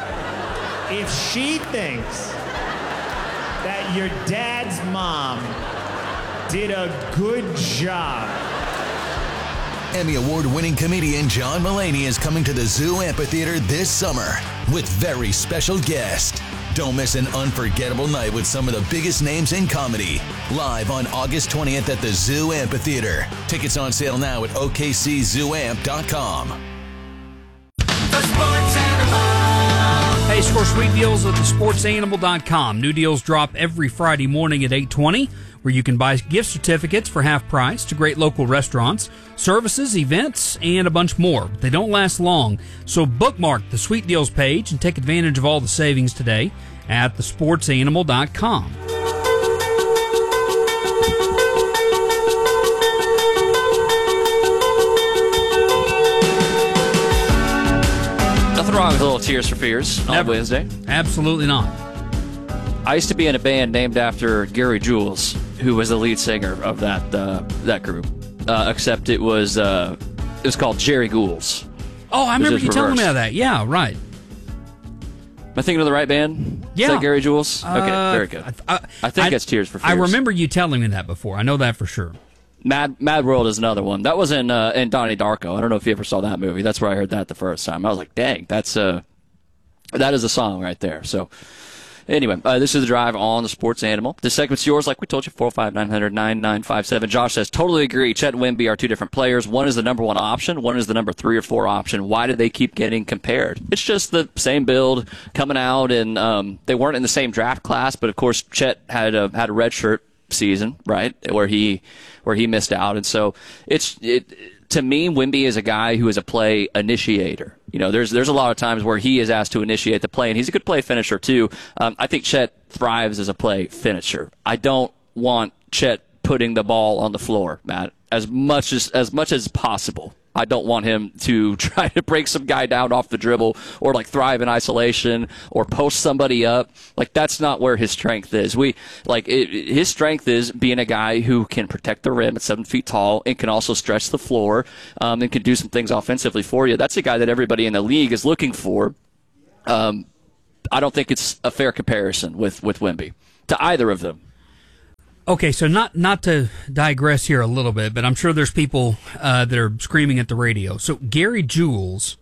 S27: if she thinks that your dad's mom did a good job.
S28: Emmy Award-winning comedian John Mulaney is coming to the Zoo Amphitheater this summer with very special guest. Don't miss an unforgettable night with some of the biggest names in comedy. Live on August twentieth at the Zoo Amphitheater. Tickets on sale now at o k c zoo amp dot com.
S2: Hey, score sweet deals at the sports animal dot com. New deals drop every Friday morning at eight twenty, where you can buy gift certificates for half price to great local restaurants, services, events, and a bunch more. They don't last long, so bookmark the Sweet Deals page and take advantage of all the savings today at the sports animal dot com.
S1: Nothing wrong with a little Tears for Fears on
S2: Never.
S1: Wednesday.
S2: Absolutely not.
S1: I used to be in a band named after Gary Jules, who was the lead singer of that uh, that group. Uh, except it was uh, it was called Jerry Ghouls.
S2: Oh, I remember you
S1: reversed.
S2: telling me about that. Yeah, right.
S1: Am I thinking of the right band?
S2: Yeah.
S1: Is that Gary Jules? Okay,
S2: Uh,
S1: very good.
S2: I,
S1: I think
S2: I,
S1: it's Tears for Fears.
S2: I remember you telling me that before. I know that for sure.
S1: Mad Mad World is another one. That was in uh, in Donnie Darko. I don't know if you ever saw that movie. That's where I heard that the first time. I was like, dang, that's uh, that is a song right there. So anyway, uh, this is the drive on the Sports Animal. This segment's yours, like we told you, four oh five, nine hundred, nine nine five seven. Josh says, totally agree. Chet and Wemby are two different players. One is the number one option. One is the number three or four option. Why do they keep getting compared? It's just the same build coming out, and um, they weren't in the same draft class, but of course Chet had a, had a red shirt season, right, where he where he missed out. And so it's it to me, Wemby is a guy who is a play initiator. You know, there's there's a lot of times where he is asked to initiate the play, and he's a good play finisher too. Um, I think Chet thrives as a play finisher. I don't want Chet putting the ball on the floor, Matt, as much as as much as possible. I don't want him to try to break some guy down off the dribble or like thrive in isolation or post somebody up. Like that's not where his strength is. We like it, his strength is being a guy who can protect the rim at seven feet tall and can also stretch the floor um, and can do some things offensively for you. That's a guy that everybody in the league is looking for. Um, I don't think it's a fair comparison with, with Wemby to either of them.
S2: Okay, so not not to digress here a little bit, but I'm sure there's people uh, that are screaming at the radio. So Gary Jules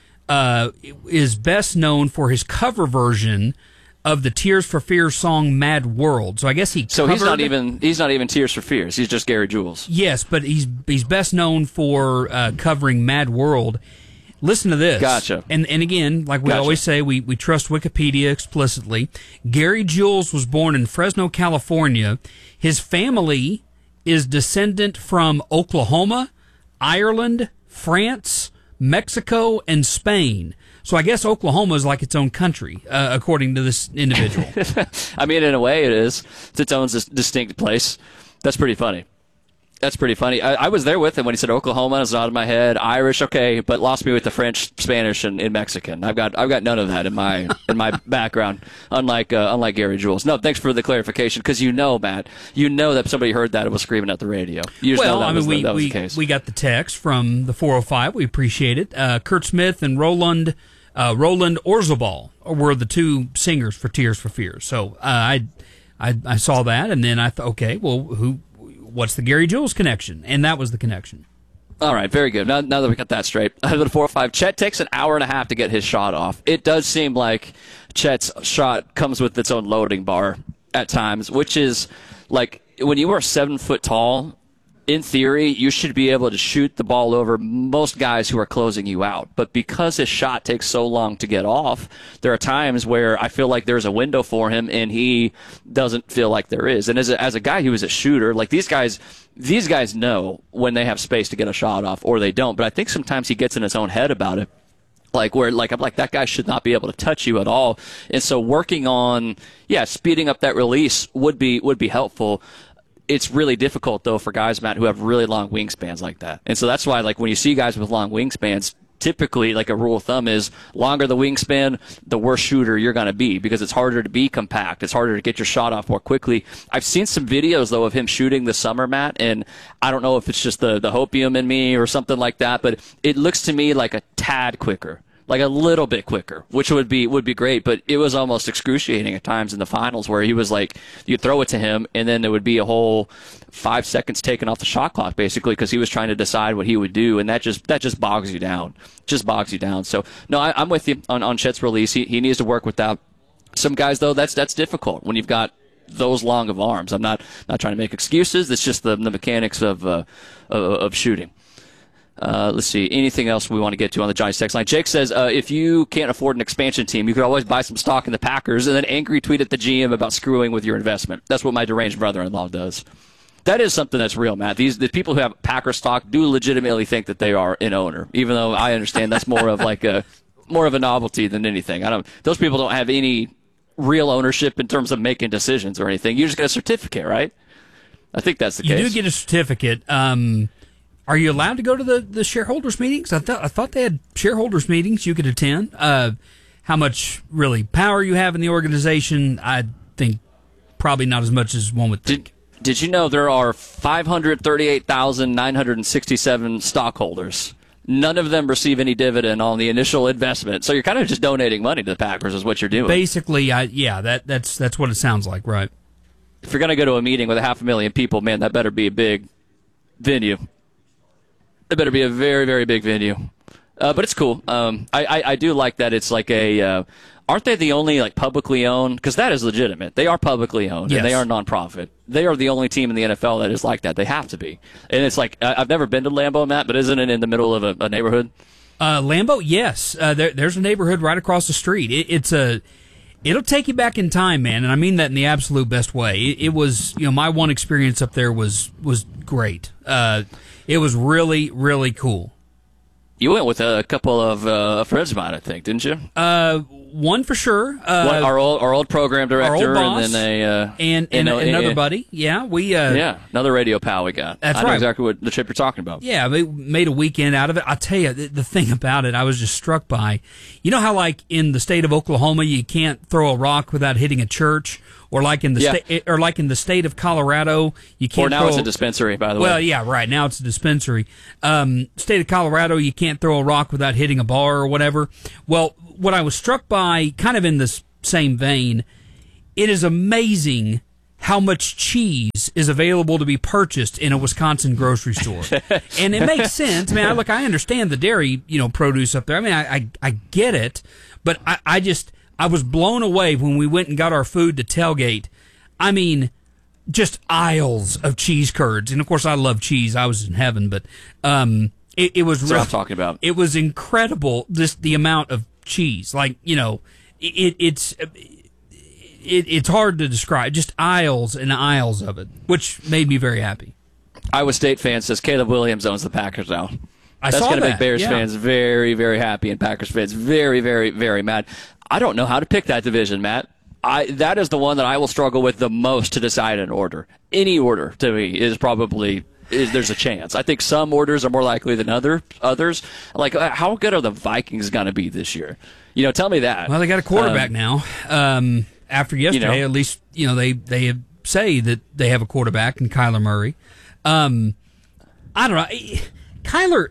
S2: uh, is best known for his cover version of the Tears for Fears song "Mad World." So I guess he
S1: so
S2: covered,
S1: he's not even he's not even Tears for Fears. He's just Gary Jules.
S2: Yes, but he's he's best known for uh, covering "Mad World." Listen to this.
S1: Gotcha.
S2: And and again, like we
S1: Gotcha.
S2: always say, we, we trust Wikipedia explicitly. Gary Jules was born in Fresno, California. His family is descendant from Oklahoma, Ireland, France, Mexico, and Spain. So I guess Oklahoma is like its own country, uh, according to this individual.
S1: I mean, in a way, it is. It's its own dis- distinct place. That's pretty funny. That's pretty funny. I, I was there with him when he said Oklahoma. It's not in my head. Irish, okay, but lost me with the French, Spanish, and, and Mexican. I've got I've got none of that in my in my background. Unlike uh, unlike Gary Jules. No, thanks for the clarification because you know, Matt, you know that somebody heard that and was screaming at the radio. You just
S2: well,
S1: know that
S2: I mean,
S1: was,
S2: we
S1: the, that was
S2: we,
S1: the case.
S2: we got the text from the four oh five. We appreciate it. Uh, Kurt Smith and Roland uh, Roland Orzabal were the two singers for Tears for Fears. So uh, I, I I saw that and then I thought, okay, well, who? What's the Gary Jules connection? And that was the connection.
S1: All right, very good. Now, now that we got that straight, the four oh five, Chet takes an hour and a half to get his shot off. It does seem like Chet's shot comes with its own loading bar at times, which is like when you are seven foot tall, in theory, you should be able to shoot the ball over most guys who are closing you out. But because his shot takes so long to get off, there are times where I feel like there's a window for him, and he doesn't feel like there is. And as a, as a guy who is a shooter, like these guys, these guys know when they have space to get a shot off, or they don't. But I think sometimes he gets in his own head about it. Like where, like I'm like that guy should not be able to touch you at all. And so working on, yeah, speeding up that release would be would be helpful. It's really difficult, though, for guys, Matt, who have really long wingspans like that. And so that's why, like, when you see guys with long wingspans, typically, like, a rule of thumb is longer the wingspan, the worse shooter you're going to be because it's harder to be compact. It's harder to get your shot off more quickly. I've seen some videos, though, of him shooting this summer, Matt, and I don't know if it's just the, the hopium in me or something like that, but it looks to me like a tad quicker. Like a little bit quicker, which would be would be great, but it was almost excruciating at times in the finals where he was like, you'd throw it to him, and then there would be a whole five seconds taken off the shot clock, basically, because he was trying to decide what he would do, and that just that just bogs you down, just bogs you down. So, no, I, I'm with you on, on Chet's release. He he needs to work with that. Some guys, though, that's that's difficult when you've got those long of arms. I'm not not trying to make excuses. It's just the the mechanics of uh, of, of shooting. Uh, let's see. Anything else we want to get to on the Giants text line? Jake says, uh, if you can't afford an expansion team, you could always buy some stock in the Packers and then angry tweet at the G M about screwing with your investment. That's what my deranged brother-in-law does. That is something that's real, Matt. These the people who have Packer stock do legitimately think that they are an owner, even though I understand that's more of like a more of a novelty than anything. I don't. Those people don't have any real ownership in terms of making decisions or anything. You just get a certificate, right? I think that's the
S2: you
S1: case.
S2: You do get a certificate. Um, Are you allowed to go to the, the shareholders meetings? I thought I thought they had shareholders meetings you could attend. Uh, how much really power you have in the organization, I think probably not as much as one would think.
S1: Did, did you know there are five hundred thirty-eight thousand nine hundred sixty-seven stockholders? None of them receive any dividend on the initial investment. So you're kind of just donating money to the Packers is what you're doing.
S2: Basically, I, yeah, that, that's that's what it sounds like, right?
S1: If you're going to go to a meeting with a half a million people, man, that better be a big venue. It better be a very, very big venue. Uh, but it's cool. Um, I, I, I do like that it's like a, uh, aren't they the only like publicly owned, because that is legitimate. They are publicly owned,
S2: yes.
S1: And they are nonprofit. They are the only team in the N F L that is like that. They have to be. And it's like, I've never been to Lambeau, Matt, but isn't it in the middle of a, a neighborhood?
S2: Uh, Lambeau, yes. Uh, there, there's a neighborhood right across the street. It, it's a... It'll take you back in time, man, and I mean that in the absolute best way. It, it was, you know, my one experience up there was was great. Uh, it was really, really cool.
S1: You went with a couple of uh, friends of mine, I think, didn't you?
S2: Uh, one for sure. Uh,
S1: One, our old our old program director,
S2: boss,
S1: and then a uh,
S2: and, and,
S1: and
S2: and another
S1: a,
S2: buddy. Yeah, we. Uh,
S1: yeah, another radio pal we got.
S2: That's
S1: I know
S2: right.
S1: exactly what the trip you're talking about.
S2: Yeah, we made a weekend out of it. I'll tell you, the, the thing about it, I was just struck by, you know how like in the state of Oklahoma, you can't throw a rock without hitting a church, or like in the
S1: Yeah.
S2: state, or like in the state of Colorado, you can't.
S1: Or now
S2: throw
S1: it's a dispensary, by the
S2: well,
S1: way.
S2: yeah, right. Now it's a dispensary. Um, state of Colorado, you can't throw a rock without hitting a bar or whatever. Well, what I was struck by, kind of in this same vein, it is amazing how much cheese is available to be purchased in a Wisconsin grocery store. And it makes sense. I mean, I, look, I understand the dairy, you know, produce up there. I mean, I, I, I get it, but I, I just, I was blown away when we went and got our food to Tailgate. I mean, just aisles of cheese curds. And of course, I love cheese. I was in heaven, but, um, it, it was
S1: That's what
S2: real-
S1: I'm talking about.
S2: It was incredible, just the amount of cheese. Like, you know, it, it's, It, it's hard to describe. Just aisles and aisles of it, which made me very happy.
S1: Iowa State fan says Caleb Williams owns the Packers now.
S2: I
S1: That's
S2: saw
S1: going to
S2: that,
S1: make Bears
S2: yeah.
S1: fans very, very happy and Packers fans very, very, very mad. I don't know how to pick that division, Matt. I that is the one that I will struggle with the most to decide an order. Any order to me is probably is there's a chance. I think some orders are more likely than other others. Like uh, how good are the Vikings going to be this year? You know, tell me that.
S2: Well, they got a quarterback
S1: Um,
S2: now. Um, after yesterday,
S1: you know.
S2: at least you know they they say that they have a quarterback in Kyler Murray. Um, I don't know, Kyler.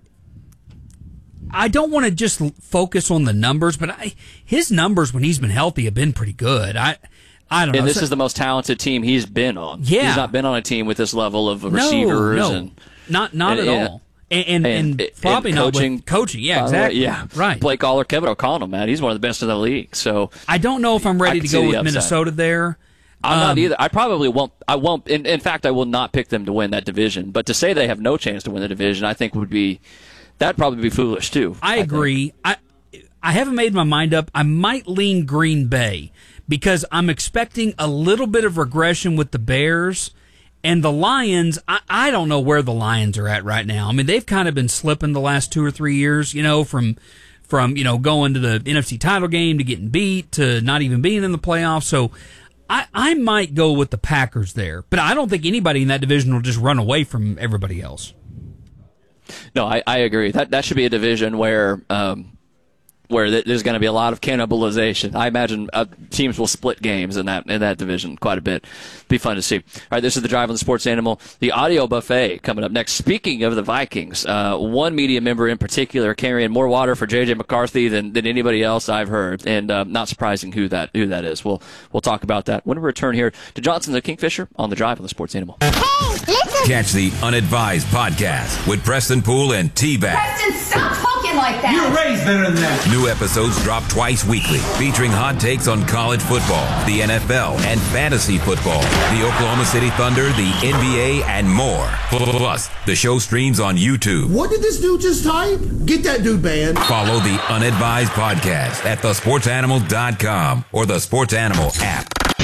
S2: I don't want to just focus on the numbers, but I, his numbers when he's been healthy have been pretty good. I I don't know.
S1: And this
S2: So-
S1: is the most talented team he's been on.
S2: Yeah.
S1: He's not been on a team with this level of
S2: No,
S1: receivers
S2: no,
S1: and
S2: not not
S1: and-
S2: at
S1: yeah.
S2: all. And and, and,
S1: and
S2: probably
S1: and
S2: not
S1: coaching,
S2: with coaching. Yeah,
S1: by the way,
S2: exactly.
S1: yeah,
S2: right.
S1: Blake Aller, Kevin O'Connell, man, he's one of the best in the league. So
S2: I don't know if I'm ready
S1: I
S2: to
S1: can
S2: go
S1: see
S2: with
S1: the upside.
S2: Minnesota there.
S1: I'm not
S2: Um,
S1: either. I probably won't. I won't. In, in fact, I will not pick them to win that division. But to say they have no chance to win the division, I think would be that'd probably be foolish too.
S2: I agree. I I haven't made my mind up. I might lean Green Bay because I'm expecting a little bit of regression with the Bears and the Lions. I, I don't know where the Lions are at right now. I mean, they've kind of been slipping the last two or three years, you know, from from you know going to the N F C title game to getting beat to not even being in the playoffs. So I, I might go with the Packers there, but I don't think anybody in that division will just run away from everybody else.
S1: No, I, I agree. That that should be a division where um, where th- there's going to be a lot of cannibalization. I imagine uh, teams will split games in that in that division quite a bit. Be fun to see. All right, this is the Drive on the Sports Animal. The audio buffet coming up next. Speaking of the Vikings, uh, one media member in particular carrying more water for J J McCarthy than, than anybody else I've heard, and uh, not surprising who that who that is. We'll we'll talk about that when we return here to Johnson the Kingfisher on the Drive on the Sports Animal.
S4: Catch the Unadvised podcast with Preston Poole and T-Bag.
S5: Preston, stop talking like that.
S4: You're raised better than that. New episodes drop twice weekly, featuring hot takes on college football, the N F L, and fantasy football, the Oklahoma City Thunder, the N B A, and more. Plus, the show streams on YouTube.
S6: What did this dude just type? Get that dude banned.
S4: Follow the Unadvised podcast at the sports animal dot com or the Sports Animal app.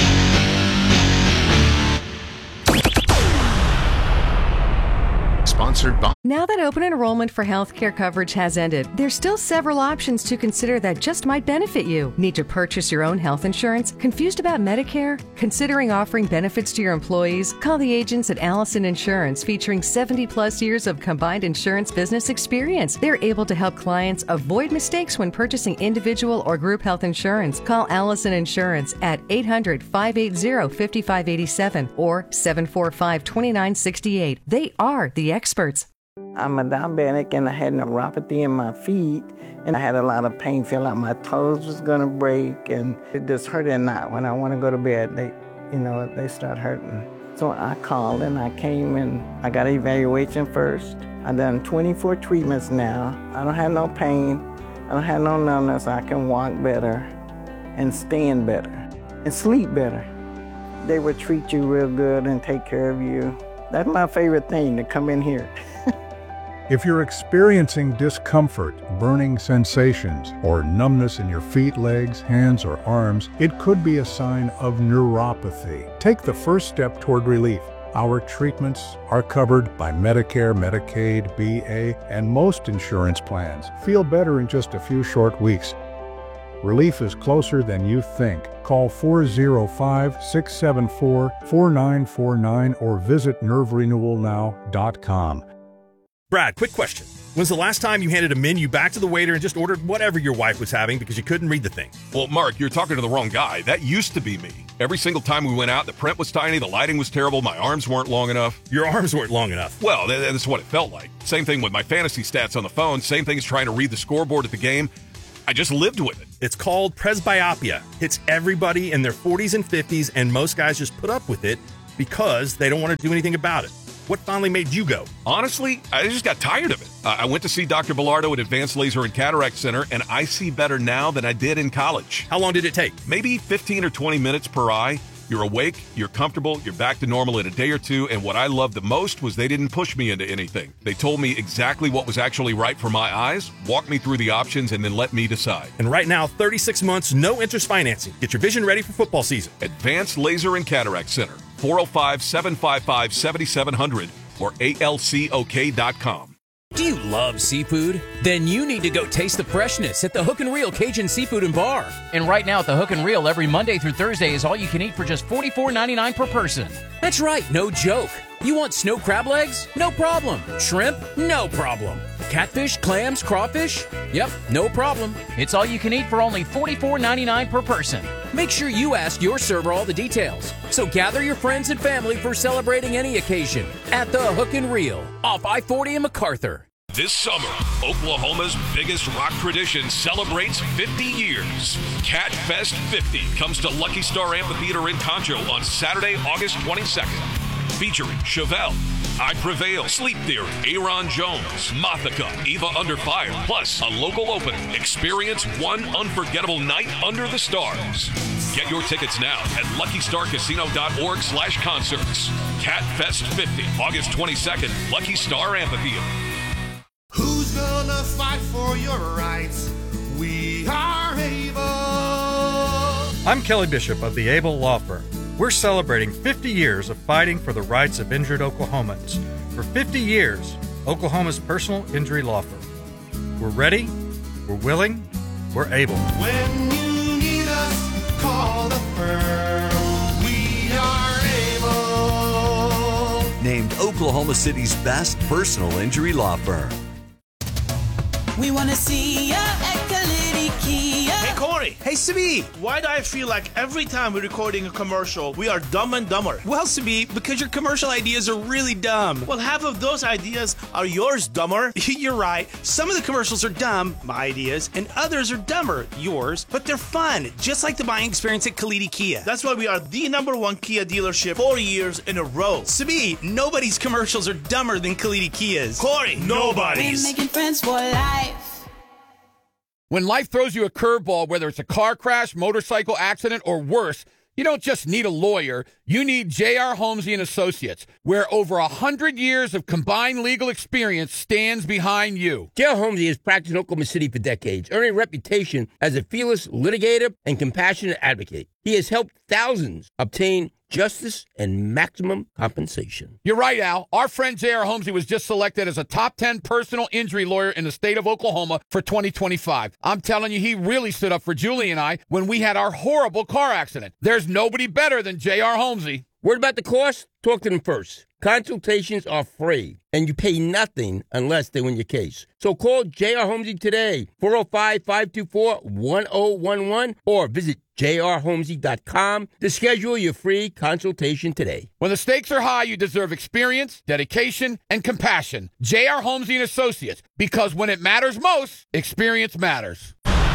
S8: Sponsored by.
S9: Now that open enrollment for healthcare coverage has ended, there's still several options to consider that just might benefit you. Need to purchase your own health insurance? Confused about Medicare? Considering offering benefits to your employees? Call the agents at Allison Insurance, featuring seventy plus years of combined insurance business experience. They're able to help clients avoid mistakes when purchasing individual or group health insurance. Call Allison Insurance at eight hundred, five eight zero, five five eight seven or seven four five, two nine six eight. They are the experts.
S10: I'm a diabetic and I had neuropathy in my feet and I had a lot of pain, feel like my toes was gonna break and it just hurt at night. When I wanna go to bed, they, you know, they start hurting. So I called and I came and I got an evaluation first. I've done twenty-four treatments now. I don't have no pain, I don't have no numbness. I can walk better and stand better and sleep better. They would treat you real good and take care of you. That's my favorite thing, to come in here.
S20: If you're experiencing discomfort, burning sensations, or numbness in your feet, legs, hands, or arms, it could be a sign of neuropathy. Take the first step toward relief. Our treatments are covered by Medicare, Medicaid, B A, and most insurance plans. Feel better in just a few short weeks. Relief is closer than you think. Call four oh five, six seven four, four nine four nine or visit nerve renewal now dot com.
S8: Brad, quick question. When's the last time you handed a menu back to the waiter and just ordered whatever your wife was having because you couldn't read the thing?
S11: Well, Mark, you're talking to the wrong guy. That used to be me. Every single time we went out, the print was tiny, the lighting was terrible, my arms weren't long enough.
S8: Your arms weren't long enough?
S11: Well, that's what it felt like. Same thing with my fantasy stats on the phone, same thing as trying to read the scoreboard at the game. I just lived with it.
S8: It's called presbyopia. It's everybody in their forties and fifties, and most guys just put up with it because they don't want to do anything about it. What finally made you go?
S11: Honestly, I just got tired of it. Uh, I went to see Doctor Bilardo at Advanced Laser and Cataract Center, and I see better now than I did in college.
S8: How long did it take?
S11: Maybe fifteen or twenty minutes per eye. You're awake, you're comfortable, you're back to normal in a day or two, and what I loved the most was they didn't push me into anything. They told me exactly what was actually right for my eyes, walked me through the options, and then let me decide.
S8: And right now, thirty-six months, no interest financing. Get your vision ready for football season.
S11: Advanced Laser and Cataract Center, four oh five, seven five five, seven seven zero zero or A L C O K dot com.
S12: Do you love seafood? Then you need to go taste the freshness at the Hook and Reel Cajun Seafood and Bar.
S13: And right now at the Hook and Reel, every Monday through Thursday is all you can eat for just forty-four ninety-nine per person.
S12: That's right, no joke. You want snow crab legs? No problem. Shrimp? No problem. Catfish, clams, crawfish? Yep, no problem.
S13: It's all you can eat for only forty-four ninety-nine per person.
S12: Make sure you ask your server all the details. So gather your friends and family for celebrating any occasion at the Hook and Reel off I forty in MacArthur.
S14: This summer, Oklahoma's biggest rock tradition celebrates fifty years. Cat Fest fifty comes to Lucky Star Amphitheater in Concho on Saturday, August twenty-second. Featuring Chevelle, I Prevail, Sleep Theory, Aaron Jones, Mothica, Eva Under Fire, plus a local opening. Experience one unforgettable night under the stars. Get your tickets now at lucky star casino dot org slash concerts. Cat Fest fifty, August twenty-second, Lucky Star Amphitheater.
S6: Who's gonna fight for your rights? We are able.
S17: I'm Kelly Bishop of the Able Law Firm. We're celebrating fifty years of fighting for the rights of injured Oklahomans. For fifty years, Oklahoma's personal injury law firm. We're ready, we're willing, we're able.
S6: When you need us, call the firm. We are able.
S18: Named Oklahoma City's best personal injury law firm.
S19: We want to see ya at Kalidi Kia.
S29: Hey, Corey.
S30: Hey, Sabi.
S29: Why do I feel like every time we're recording a commercial, we are dumb and dumber?
S30: Well, Sabi, because your commercial ideas are really dumb.
S29: Well, half of those ideas are yours, dumber.
S30: You're right. Some of the commercials are dumb, my ideas, and others are dumber, yours, but they're fun, just like the buying experience at Kalidi Kia.
S29: That's why we are the number one Kia dealership four years in a row.
S30: Sabi, nobody's commercials are dumber than Kalidi Kia's.
S29: Corey, nobody's.
S19: We're making friends for life.
S31: When life throws you a curveball, whether it's a car crash, motorcycle accident, or worse, you don't just need a lawyer. You need J R. Holmesy and Associates, where over one hundred years of combined legal experience stands behind you.
S32: J R. Holmesy has practiced in Oklahoma City for decades, earning a reputation as a fearless litigator and compassionate advocate. He has helped thousands obtain justice and maximum compensation.
S31: You're right, Al. Our friend J R. Holmesy was just selected as a top ten personal injury lawyer in the state of Oklahoma for twenty twenty-five. I'm telling you, he really stood up for Julie and I when we had our horrible car accident. There's nobody better than J R. Holmesy.
S32: Word about the cost? Talk to them first. Consultations are free, and you pay nothing unless they win your case. So call J R. Holmesy today, four oh five, five two four, one oh one one, or visit j r holmesy dot com to schedule your free consultation today.
S31: When the stakes are high, you deserve experience, dedication, and compassion. J R. Holmesy and Associates, because when it matters most, experience matters.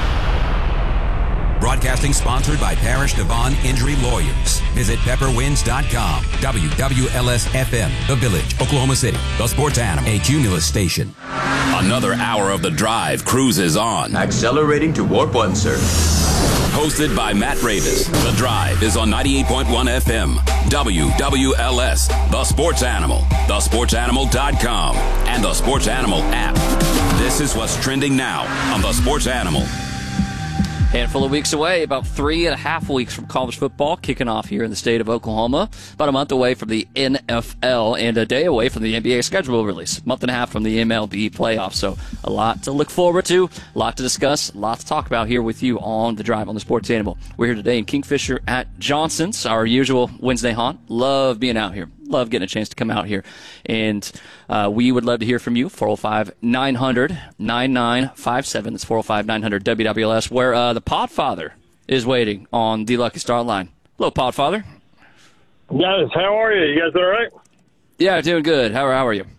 S4: Broadcasting sponsored by Parish Devon Injury Lawyers. Visit pepper winds dot com. W W L S F M, The Village, Oklahoma City. The Sports Animal, a Cumulus station.
S33: Another hour of The Drive cruises on.
S34: Accelerating to warp one, sir.
S33: Hosted by Matt Ravis. The Drive is on ninety-eight point one F M. W W L S, The Sports Animal. the sports animal dot com. And the Sports Animal app. This is what's trending now on The Sports Animal.
S1: Handful of weeks away, about three and a half weeks from college football kicking off here in the state of Oklahoma. About a month away from the N F L and a day away from the N B A schedule release. A month and a half from the M L B playoffs. So a lot to look forward to, a lot to discuss, a lot to talk about here with you on The Drive on the Sports Animal. We're here today in Kingfisher at Johnson's, our usual Wednesday haunt. Love being out here. Love getting a chance to come out here. And uh, we would love to hear from you. four oh five, nine hundred, ninety-nine fifty-seven. That's four oh five, nine hundred, W W L S, where uh, the Podfather is waiting on the Lucky Star line. Hello, Podfather.
S2: Guys, how are you? You guys all right?
S1: Yeah, doing good. How, how are you?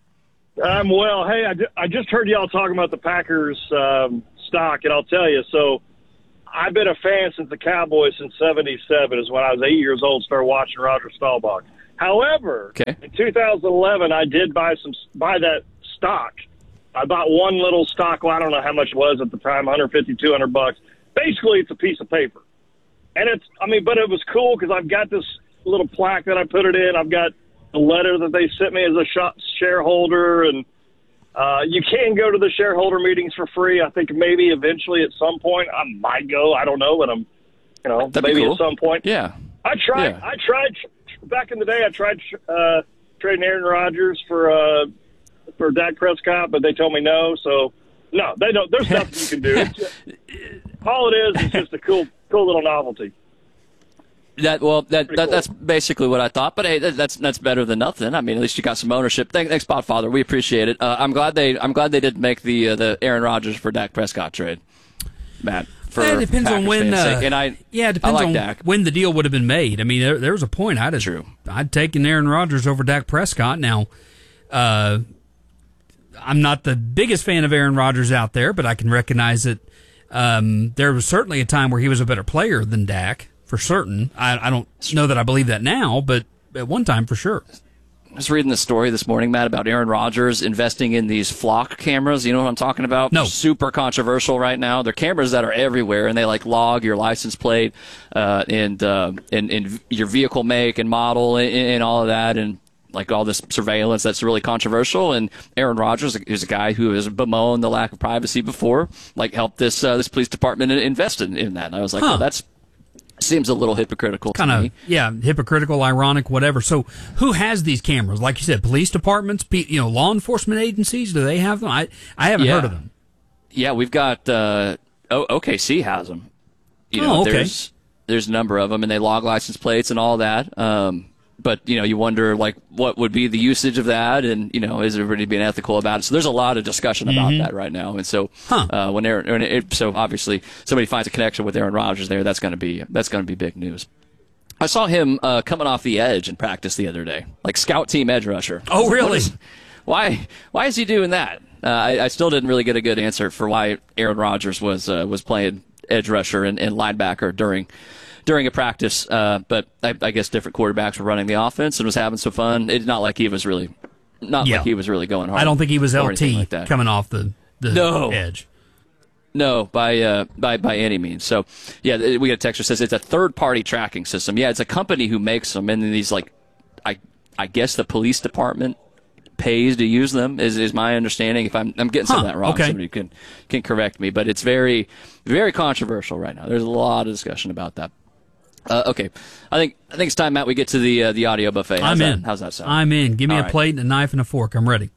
S2: I'm well. Hey, I, ju- I just heard y'all talking about the Packers um, stock, and I'll tell you, so I've been a fan since the Cowboys since seventy-seven is when I was eight years old, started watching Roger Staubach. However,
S1: okay.
S2: in two thousand eleven, I did buy some buy that stock. I bought one little stock. Well, I don't know how much it was at the time, one fifty, two hundred bucks. Basically, it's a piece of paper. And it's, I mean, but it was cool because I've got this little plaque that I put it in. I've got the letter that they sent me as a shareholder. And uh, you can go to the shareholder meetings for free. I think maybe eventually at some point I might go. I don't know, but I'm, you know,
S1: That'd
S2: maybe
S1: cool.
S2: at some point.
S1: Yeah.
S2: I tried,
S1: yeah.
S2: I tried, back in the day, I tried uh, trading Aaron Rodgers for uh, for Dak Prescott, but they told me no. So, no, they don't. There's nothing you can do. It's just, all it is is just a cool, cool little novelty.
S1: That well, that, that
S2: cool.
S1: that's basically what I thought. But hey, that, that's that's better than nothing. I mean, at least you got some ownership. Thanks, thanks Podfather. We appreciate it. Uh, I'm glad they I'm glad they did make the uh, the Aaron Rodgers for Dak Prescott trade, Matt. For
S3: it depends
S1: Packers
S3: on when.
S1: fans'
S3: Uh,
S1: sake. And I,
S3: yeah, it depends
S1: I like
S3: on
S1: Dak.
S3: when the deal would have been made. I mean, there, there was a point I'd have,
S1: True.
S3: I'd taken Aaron Rodgers over Dak Prescott. Now, uh, I'm not the biggest fan of Aaron Rodgers out there, but I can recognize that um, there was certainly a time where he was a better player than Dak, for certain. I, I don't know that I believe that now, but at one time for sure.
S1: I was reading the story this morning, Matt, about Aaron Rodgers investing in these flock cameras. You know what I'm talking about?
S3: No.
S1: Super controversial right now. They're cameras that are everywhere, and they like log your license plate uh, and, uh, and and your vehicle make and model and, and all of that, and like all this surveillance that's really controversial. And Aaron Rodgers is a guy who has bemoaned the lack of privacy before, like helped this uh, this police department invest in, in that. And I was like,
S3: huh.
S1: well, that's seems a little hypocritical
S3: kind
S1: to
S3: of,
S1: me.
S3: Yeah, hypocritical, ironic, whatever. So who has these cameras? Like you said, police departments, you know, law enforcement agencies, do they have them? I, I haven't
S1: yeah.
S3: heard of them.
S1: Yeah, we've got uh, o- O K C has them. You know,
S3: oh, okay.
S1: there's there's a number of them, and they log license plates and all that. Um, but you know, you wonder like what would be the usage of that, and you know, is everybody being ethical about it? So there's a lot of discussion about
S3: Mm-hmm.
S1: that right now. And so
S3: huh.
S1: uh, when Aaron, when it, so obviously somebody finds a connection with Aaron Rodgers there, that's going to be that's going to be big news. I saw him uh, coming off the edge in practice the other day, like scout team edge rusher.
S3: Oh, really?
S1: Is, why? Why is he doing that? Uh, I, I still didn't really get a good answer for why Aaron Rodgers was uh, was playing edge rusher and, and linebacker during during a practice. Uh, but I, I guess different quarterbacks were running the offense and was having some fun. It's not like he was really not
S3: yeah.
S1: like he was really going hard.
S3: I don't think he was L T
S1: like that.
S3: coming off the, the
S1: no.
S3: edge.
S1: No, by uh, by by any means. So, yeah, we got a text that says it's a third-party tracking system. Yeah, it's a company who makes them, and then these like, I I guess the police department pays to use them. Is is my understanding? If I'm I'm getting some
S3: huh,
S1: of that wrong,
S3: okay.
S1: somebody can can correct me. But it's very very controversial right now. There's a lot of discussion about that. Uh, okay, I think I think it's time, Matt, we get to the uh, the audio buffet. How's
S3: I'm
S1: that,
S3: in.
S1: How's that sound?
S3: I'm in. Give me
S1: All
S3: a
S1: right.
S3: plate and a knife and a fork. I'm ready.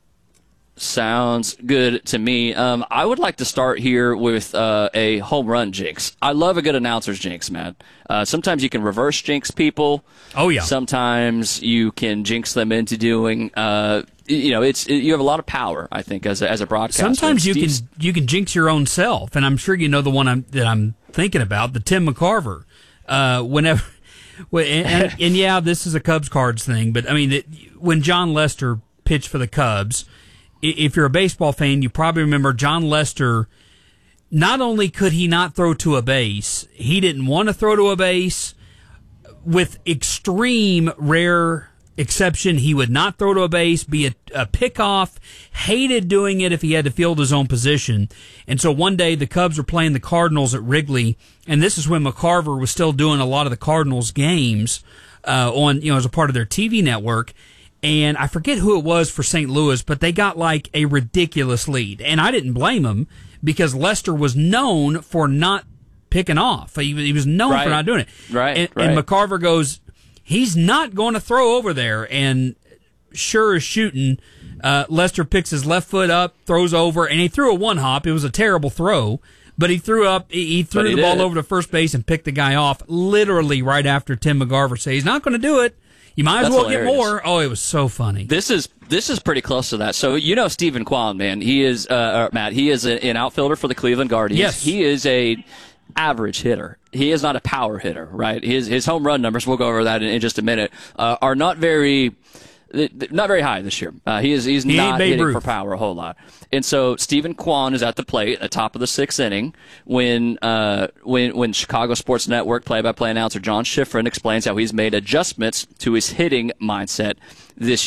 S1: Sounds good to me. Um, I would like to start here with uh, a home run jinx. I love a good announcer's jinx, man. Uh, sometimes you can reverse jinx people.
S3: Oh, yeah.
S1: Sometimes you can jinx them into doing. Uh, you know, it's it, you have a lot of power, I think, as a, as a broadcaster.
S3: Sometimes you
S1: Steve's,
S3: can you can jinx your own self, and I'm sure you know the one I'm, that I'm thinking about, the Tim McCarver. Uh, whenever, and, and, and yeah, this is a Cubs cards thing, but I mean, it, when John Lester pitched for the Cubs. If you're a baseball fan, you probably remember John Lester. Not only could he not throw to a base, he didn't want to throw to a base. With extreme rare exception, he would not throw to a base, be a, a pickoff, hated doing it if he had to field his own position. And so one day the Cubs were playing the Cardinals at Wrigley, and this is when McCarver was still doing a lot of the Cardinals games uh, on, you know, as a part of their T V network. And I forget who it was for Saint Louis, but they got like a ridiculous lead. And I didn't blame them because Lester was known for not picking off. He, he was known
S1: right.
S3: for not doing it.
S1: Right,
S3: and,
S1: right.
S3: and McCarver goes, he's not going to throw over there. And sure as shooting, uh, Lester picks his left foot up, throws over, and he threw a one hop. It was a terrible throw. But he threw up. He threw he the ball
S1: did.
S3: over to first base and picked the guy off literally right after Tim McCarver said he's not going to do it. You might as
S1: That's
S3: well
S1: hilarious.
S3: get more. Oh, it was so funny.
S1: This is this is pretty close to that. So you know Stephen Kwan, man. He is uh, Matt. He is a, an outfielder for the Cleveland Guardians.
S3: Yes.
S1: He is a average hitter. He is not a power hitter, right? His his home run numbers, we'll go over that in, in just a minute, uh, are not very. Not very high this year. Uh, he is he's
S3: he
S1: not
S3: Babe
S1: hitting
S3: Ruth.
S1: for power a whole lot. And so Stephen Kwan is at the plate at the top of the sixth inning when uh, when when Chicago Sports Network play-by-play announcer John Schifrin explains how he's made adjustments to his hitting mindset this